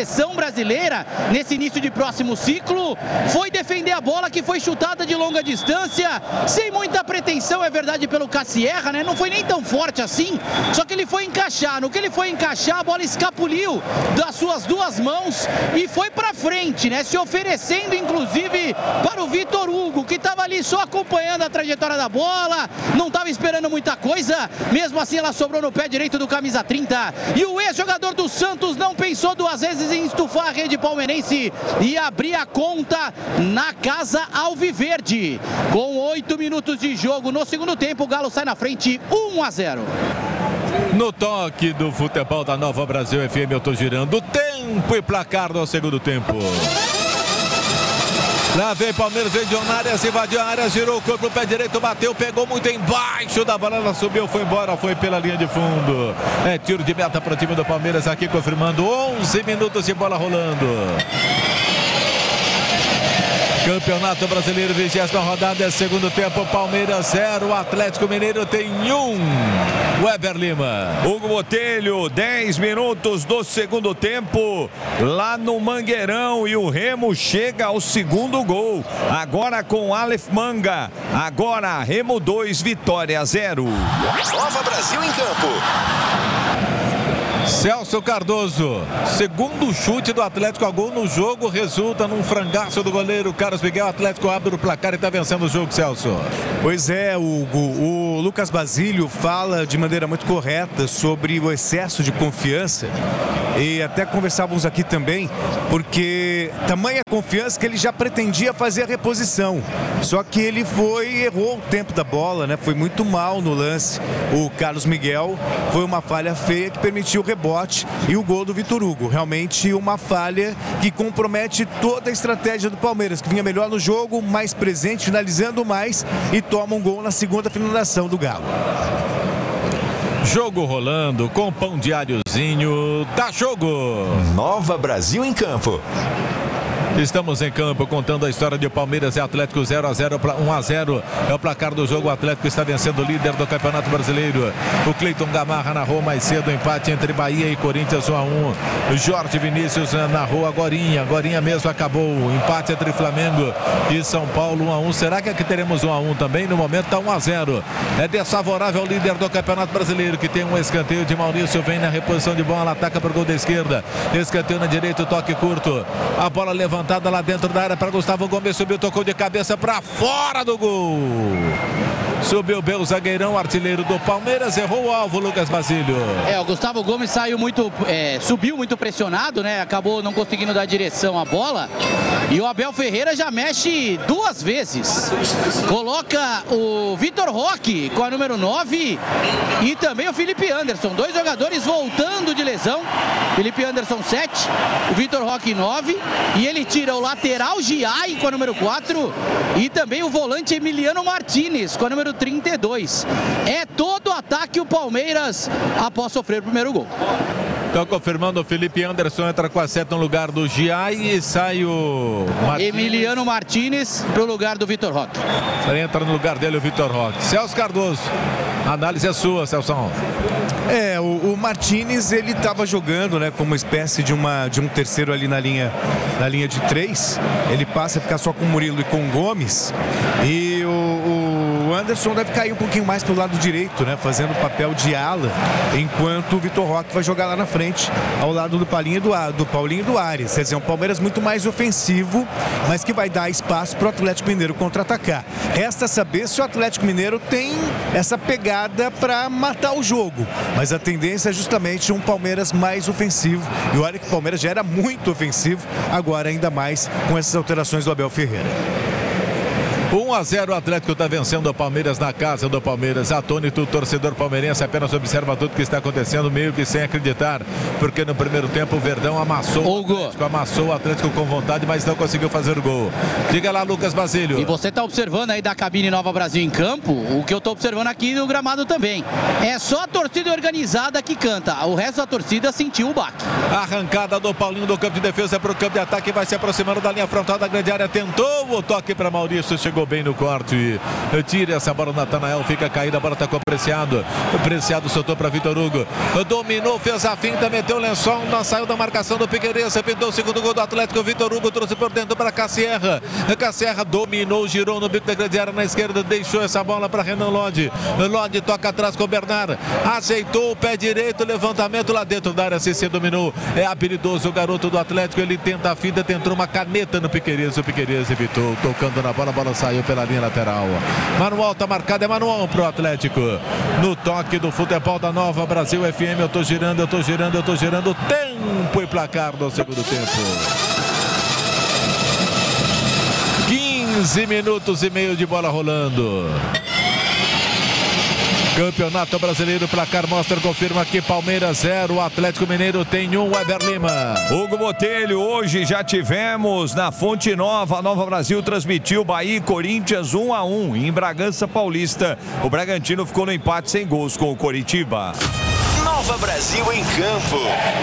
seleção brasileira nesse início de próximo ciclo foi defender a bola que foi chutada de longa distância, sem muita pretensão, é verdade, pelo Cassierra, né? Não foi nem tão forte assim, só que ele foi encaixar. No que ele foi encaixar, a bola escapuliu das suas duas mãos e foi pra frente, né? Se oferecendo, inclusive, para o Vitor Hugo, que estava ali só acompanhando a trajetória da bola, não estava esperando muita coisa, mesmo assim ela sobrou no pé direito do camisa trinta, e o ex-jogador do Santos não pensou duas vezes em estufar a rede palmeirense e abrir a conta na casa alviverde. Com oito minutos de jogo no segundo tempo, o Galo sai na frente um a zero. No toque do futebol da Nova Brasil F M, eu tô girando tempo e placar no segundo tempo. Lá vem Palmeiras, vem de Arias, invadiu a área, girou o corpo, o pé direito, bateu, pegou muito embaixo da bola, ela subiu, foi embora, foi pela linha de fundo. É tiro de meta para o time do Palmeiras, aqui confirmando onze minutos de bola rolando. Campeonato Brasileiro, vigésima rodada, segundo tempo, Palmeiras zero, Atlético Mineiro tem um. Weber Lima. Hugo Botelho, dez minutos do segundo tempo, lá no Mangueirão, e o Remo chega ao segundo gol. Agora com Aleph Manga. Agora Remo dois, Vitória zero. Nova Brasil em campo. Celso Cardoso, segundo chute do Atlético a gol no jogo, resulta num frangaço do goleiro Carlos Miguel. O Atlético abre o placar e está vencendo o jogo, Celso. Pois é, Hugo, o Lucas Basílio fala de maneira muito correta sobre o excesso de confiança, e até conversávamos aqui também, porque tamanha confiança que ele já pretendia fazer a reposição, só que ele foi, errou o tempo da bola, né? Foi muito mal no lance. O Carlos Miguel, foi uma falha feia que permitiu o rebote e o gol do Vitor Hugo. Realmente uma falha que compromete toda a estratégia do Palmeiras, que vinha melhor no jogo, mais presente, finalizando mais, e toma um gol na segunda finalização do Galo. Jogo rolando com pão diáriozinho. Dá jogo. Nova Brasil em campo. Estamos em campo contando a história de Palmeiras e Atlético. Zero a zero, um a zero é o placar do jogo. O Atlético está vencendo o líder do Campeonato Brasileiro. O Cleiton Gamarra narrou mais cedo o empate entre Bahia e Corinthians, um a um. O Jorge Vinícius narrou agorinha, agorinha mesmo acabou o empate entre Flamengo e São Paulo, um a um. Será que aqui teremos um a um também? No momento está um a zero. É desfavorável ao líder do Campeonato Brasileiro, que tem um escanteio de Maurício, vem na reposição de bola, ataca para o gol da esquerda. Escanteio na direita, toque curto. A bola levantada lá dentro da área para Gustavo Gomes, subiu, tocou de cabeça para fora do gol. Subiu bem o zagueirão, artilheiro do Palmeiras, errou o alvo, Lucas Basílio. É, o Gustavo Gomes saiu muito, é, subiu muito pressionado, né? Acabou não conseguindo dar direção à bola. E o Abel Ferreira já mexe duas vezes. Coloca o Vitor Roque com a número nove e também o Felipe Anderson. Dois jogadores voltando de lesão. Felipe Anderson sete, o Vitor Roque nove. E ele tira o lateral Giai com a número quatro e também o volante Emiliano Martinez com a número trinta e dois. É todo o ataque o Palmeiras após sofrer o primeiro gol. Então, confirmando, o Felipe Anderson entra com a seta no lugar do Giai e sai o Martínez. Emiliano Martinez para o lugar do Vitor Roque. Entra no lugar dele o Vitor Roque. Celso Cardoso, a análise é sua, Celso. É, o, o Martínez, ele estava jogando, né, como uma espécie de, uma, de um terceiro ali na linha, na linha de três. Ele passa a ficar só com o Murilo e com o Gomes. E o, o Anderson deve cair um pouquinho mais para o lado direito, né, fazendo o papel de ala, enquanto o Vitor Roque vai jogar lá na frente, ao lado do Paulinho do, do Paulinho do Arias. Quer dizer, um Palmeiras muito mais ofensivo, mas que vai dar espaço para o Atlético Mineiro contra-atacar. Resta saber se o Atlético Mineiro tem essa pegada para matar o jogo. Mas a tendência é justamente um Palmeiras mais ofensivo. E olha que o Palmeiras já era muito ofensivo, agora ainda mais com essas alterações do Abel Ferreira. um a zero, o Atlético está vencendo o Palmeiras na casa do Palmeiras. Atônito, o torcedor palmeirense apenas observa tudo que está acontecendo, meio que sem acreditar, porque no primeiro tempo o Verdão amassou o Atlético, amassou o Atlético com vontade, mas não conseguiu fazer o gol. Diga lá, Lucas Basílio. E você está observando aí da cabine Nova Brasil em campo, o que eu estou observando aqui no gramado também. É só a torcida organizada que canta, o resto da torcida sentiu o baque. Arrancada do Paulinho do campo de defesa para o campo de ataque, vai se aproximando da linha frontal da grande área, tentou o toque para Maurício, chegou ficou bem no corte. Tira essa bola, Natanael, fica caída, a bola tá com o Preciado. O Preciado soltou para Vitor Hugo. Dominou, fez a finta, meteu o lençol, não saiu da marcação do Piqueires, pintou o segundo gol do Atlético. O Vitor Hugo trouxe por dentro para Cassierra. Cassierra dominou, girou no bico da grande área na esquerda, deixou essa bola para Renan Lodi. Lodi toca atrás com o Bernard. Aceitou o pé direito, levantamento lá dentro da área. C C dominou. É habilidoso o garoto do Atlético. Ele tenta a finta, tentou uma caneta no Piqueires. O Piqueires evitou, tocando na bola, a bola saiu pela linha lateral. Manual tá marcado, é manual pro Atlético. No toque do futebol da Nova Brasil F M, eu tô girando, eu tô girando, eu tô girando. Tempo e placar do segundo tempo. quinze minutos e meio de bola rolando. Campeonato Brasileiro, placar mostra, confirma que Palmeiras zero, Atlético Mineiro tem um, Weber Lima. Hugo Botelho, hoje já tivemos na Fonte Nova, a Nova Brasil transmitiu Bahia e Corinthians um a um em Bragança Paulista. O Bragantino ficou no empate sem gols com o Coritiba. Nova Brasil em campo.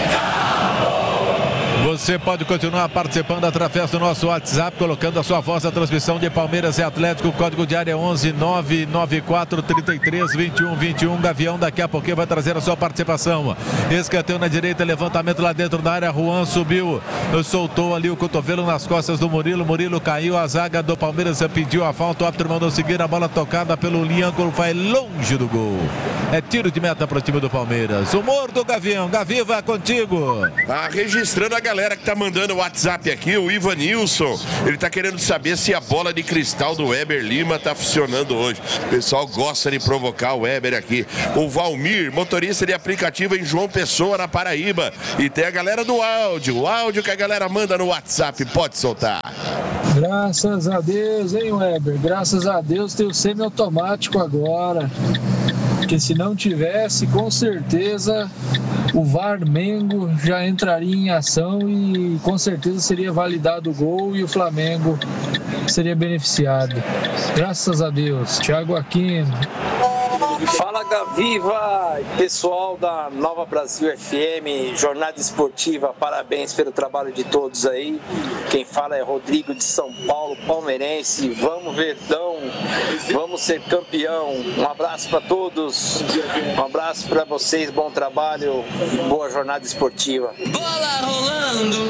Você pode continuar participando através do nosso WhatsApp, colocando a sua voz na transmissão de Palmeiras e Atlético. O código de área é onze nove nove quatro, trinta e três, vinte e um, vinte e um. Gavião daqui a pouquinho vai trazer a sua participação. Escanteio na direita, levantamento lá dentro da área. Juan subiu, soltou ali o cotovelo nas costas do Murilo. Murilo caiu, a zaga do Palmeiras pediu a falta. O árbitro mandou seguir, a bola tocada pelo Lianco, vai longe do gol. É tiro de meta para o time do Palmeiras. Humor do Gavião. Gaviva, contigo. Tá registrando a galera que tá mandando o WhatsApp aqui, o Ivanilson. Ele tá querendo saber se a bola de cristal do Weber Lima tá funcionando hoje. O pessoal gosta de provocar o Weber aqui. O Valmir, motorista de aplicativo em João Pessoa, na Paraíba. E tem a galera do áudio. O áudio que a galera manda no WhatsApp. Pode soltar. Graças a Deus, hein, Weber? Graças a Deus tem o semiautomático agora. Porque se não tivesse, com certeza o Varmengo já entraria em ação e com certeza seria validado o gol e o Flamengo seria beneficiado. Graças a Deus. Thiago Aquino. Fala, Gaviva, pessoal da Nova Brasil F M, jornada esportiva, parabéns pelo trabalho de todos aí. Quem fala é Rodrigo de São Paulo, palmeirense. Vamos, Verdão, vamos ser campeão. Um abraço para todos, um abraço para vocês, bom trabalho, boa jornada esportiva. Bola rolando.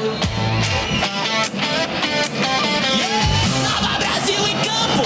Nova Brasil em campo.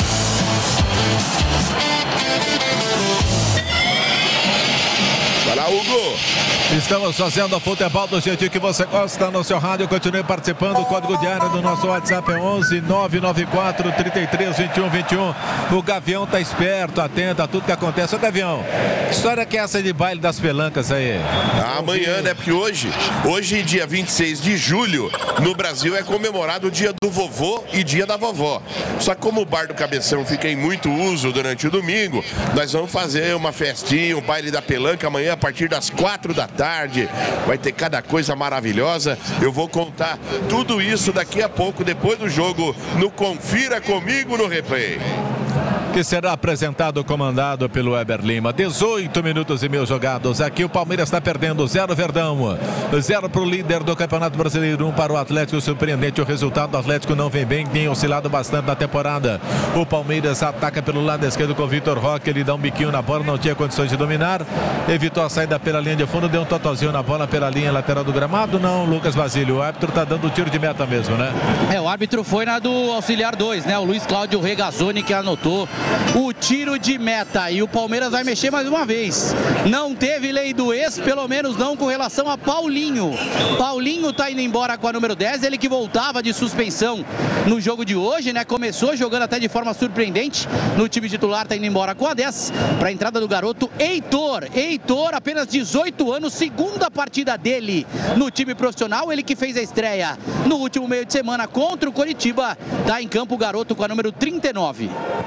Vai lá, Hugo. Estamos fazendo o futebol do jeitinho que você gosta no seu rádio. Continue participando. O código de área do nosso WhatsApp é onze nove nove quatro, trinta e três, vinte e um, vinte e um. O Gavião tá esperto, atento a tudo que acontece. Ô, Gavião, que história que é essa de baile das pelancas aí? Ah, amanhã, né? Porque hoje, hoje, dia vinte e seis de julho, no Brasil é comemorado o dia do vovô e dia da vovó. Só que como o Bar do Cabeção fica em muito uso durante o domingo, nós vamos fazer uma festinha, um baile da pelanca amanhã a partir das quatro da tarde. Vai ter cada coisa maravilhosa. Eu vou contar tudo isso daqui a pouco, depois do jogo, no Confira Comigo no Replay. Que será apresentado, comandado pelo Weber Lima. dezoito minutos e meio jogados. Aqui o Palmeiras está perdendo. Zero Verdão. Zero para o líder do Campeonato Brasileiro. Um para o Atlético. Surpreendente o resultado. O Atlético não vem bem. Tem oscilado bastante na temporada. O Palmeiras ataca pelo lado esquerdo com o Vitor Roque. Ele dá um biquinho na bola. Não tinha condições de dominar. Evitou a saída pela linha de fundo. Deu um totozinho na bola pela linha lateral do gramado. Não, Lucas Basílio. O árbitro está dando tiro de meta mesmo, né? É, o árbitro foi na do auxiliar dois, né? O Luiz Cláudio Regazzoni que anotou o tiro de meta e o Palmeiras vai mexer mais uma vez. Não teve lei do ex, pelo menos não com relação a Paulinho. Paulinho tá indo embora com a número dez, ele que voltava de suspensão no jogo de hoje, né? Começou jogando até de forma surpreendente no time titular, tá indo embora com a dez para a entrada do garoto Heitor. Heitor, apenas dezoito anos, segunda partida dele no time profissional, ele que fez a estreia no último meio de semana contra o Coritiba. Tá em campo o garoto com a número trinta e nove. Mexe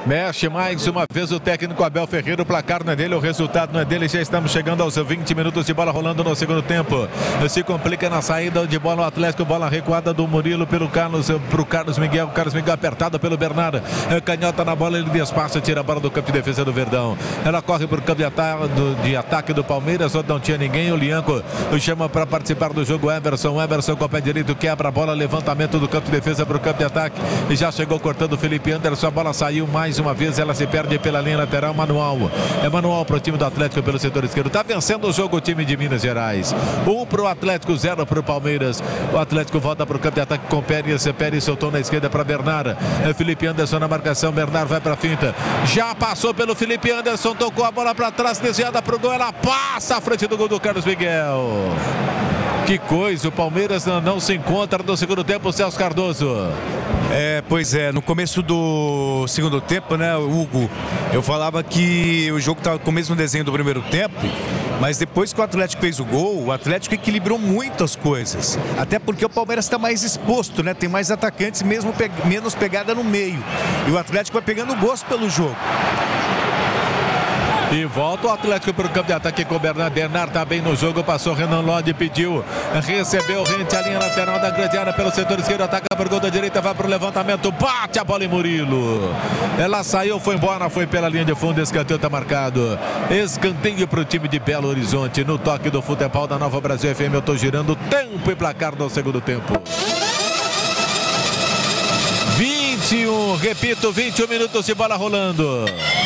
Repete mais uma vez o técnico Abel Ferreira. O placar não é dele, o resultado não é dele. Já estamos chegando aos vinte minutos de bola rolando no segundo tempo. Se complica na saída de bola o Atlético. Bola recuada do Murilo pelo Carlos, pro Carlos Miguel. O Carlos Miguel apertado pelo Bernardo. Canhota na bola, ele despacha, tira a bola do campo de defesa do Verdão. Ela corre por campo de ataque do, de ataque do Palmeiras, onde não tinha ninguém. O Lianco chama para participar do jogo Everson. Everson com o pé direito quebra a bola. Levantamento do campo de defesa para o campo de ataque. E já chegou cortando o Felipe Anderson. A bola saiu mais uma vez. Ela se perde pela linha lateral. Manual. É manual para o time do Atlético pelo setor esquerdo. Está vencendo o jogo o time de Minas Gerais. Um para o Atlético, zero para o Palmeiras. O Atlético volta para o campo de ataque com Pérez. Pérez soltou na esquerda para Bernardo. É Felipe Anderson na marcação. Bernardo vai para a finta. Já passou pelo Felipe Anderson. Tocou a bola para trás. Desviada para o gol. Ela passa à frente do gol do Carlos Miguel. Que coisa, o Palmeiras não se encontra no segundo tempo, Celso Cardoso. É, pois é, no começo do segundo tempo, né, Hugo, eu falava que o jogo estava com o mesmo desenho do primeiro tempo, mas depois que o Atlético fez o gol, o Atlético equilibrou muito as coisas. Até porque o Palmeiras está mais exposto, né, tem mais atacantes, mesmo pe- menos pegada no meio. E o Atlético vai pegando gosto pelo jogo. E volta o Atlético para o campo de ataque com o Bernardo. Bernardo está bem no jogo, passou Renan Lodi, pediu, recebeu, rente a linha lateral da grande área pelo setor esquerdo, ataca para o gol da direita, vai para o levantamento, bate a bola em Murilo. Ela saiu, foi embora, foi pela linha de fundo, escanteio está marcado. Escanteio para o time de Belo Horizonte, no toque do futebol da Nova Brasil F M. Eu estou girando tempo e placar no segundo tempo. vinte e um, repito, vinte e um minutos de bola rolando.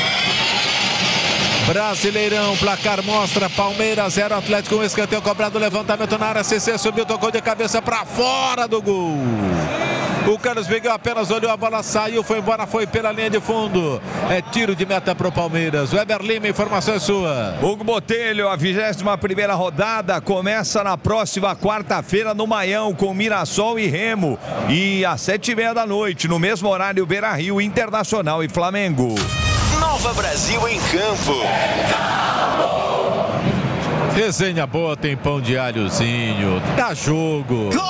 Brasileirão, placar mostra Palmeiras zero, Atlético um, escanteio cobrado, levantamento na área, C C subiu, tocou de cabeça para fora do gol. O Carlos Miguel apenas olhou a bola, saiu, foi embora, foi pela linha de fundo. É tiro de meta para o Palmeiras. Weber Lima, informação é sua. Hugo Botelho, a vigésima primeira rodada começa na próxima quarta-feira no Maião com Mirassol e Remo. E às sete e meia da noite, no mesmo horário, Beira-Rio, Internacional e Flamengo. Nova Brasil em campo. Resenha boa, tem pão de alhozinho. Dá jogo.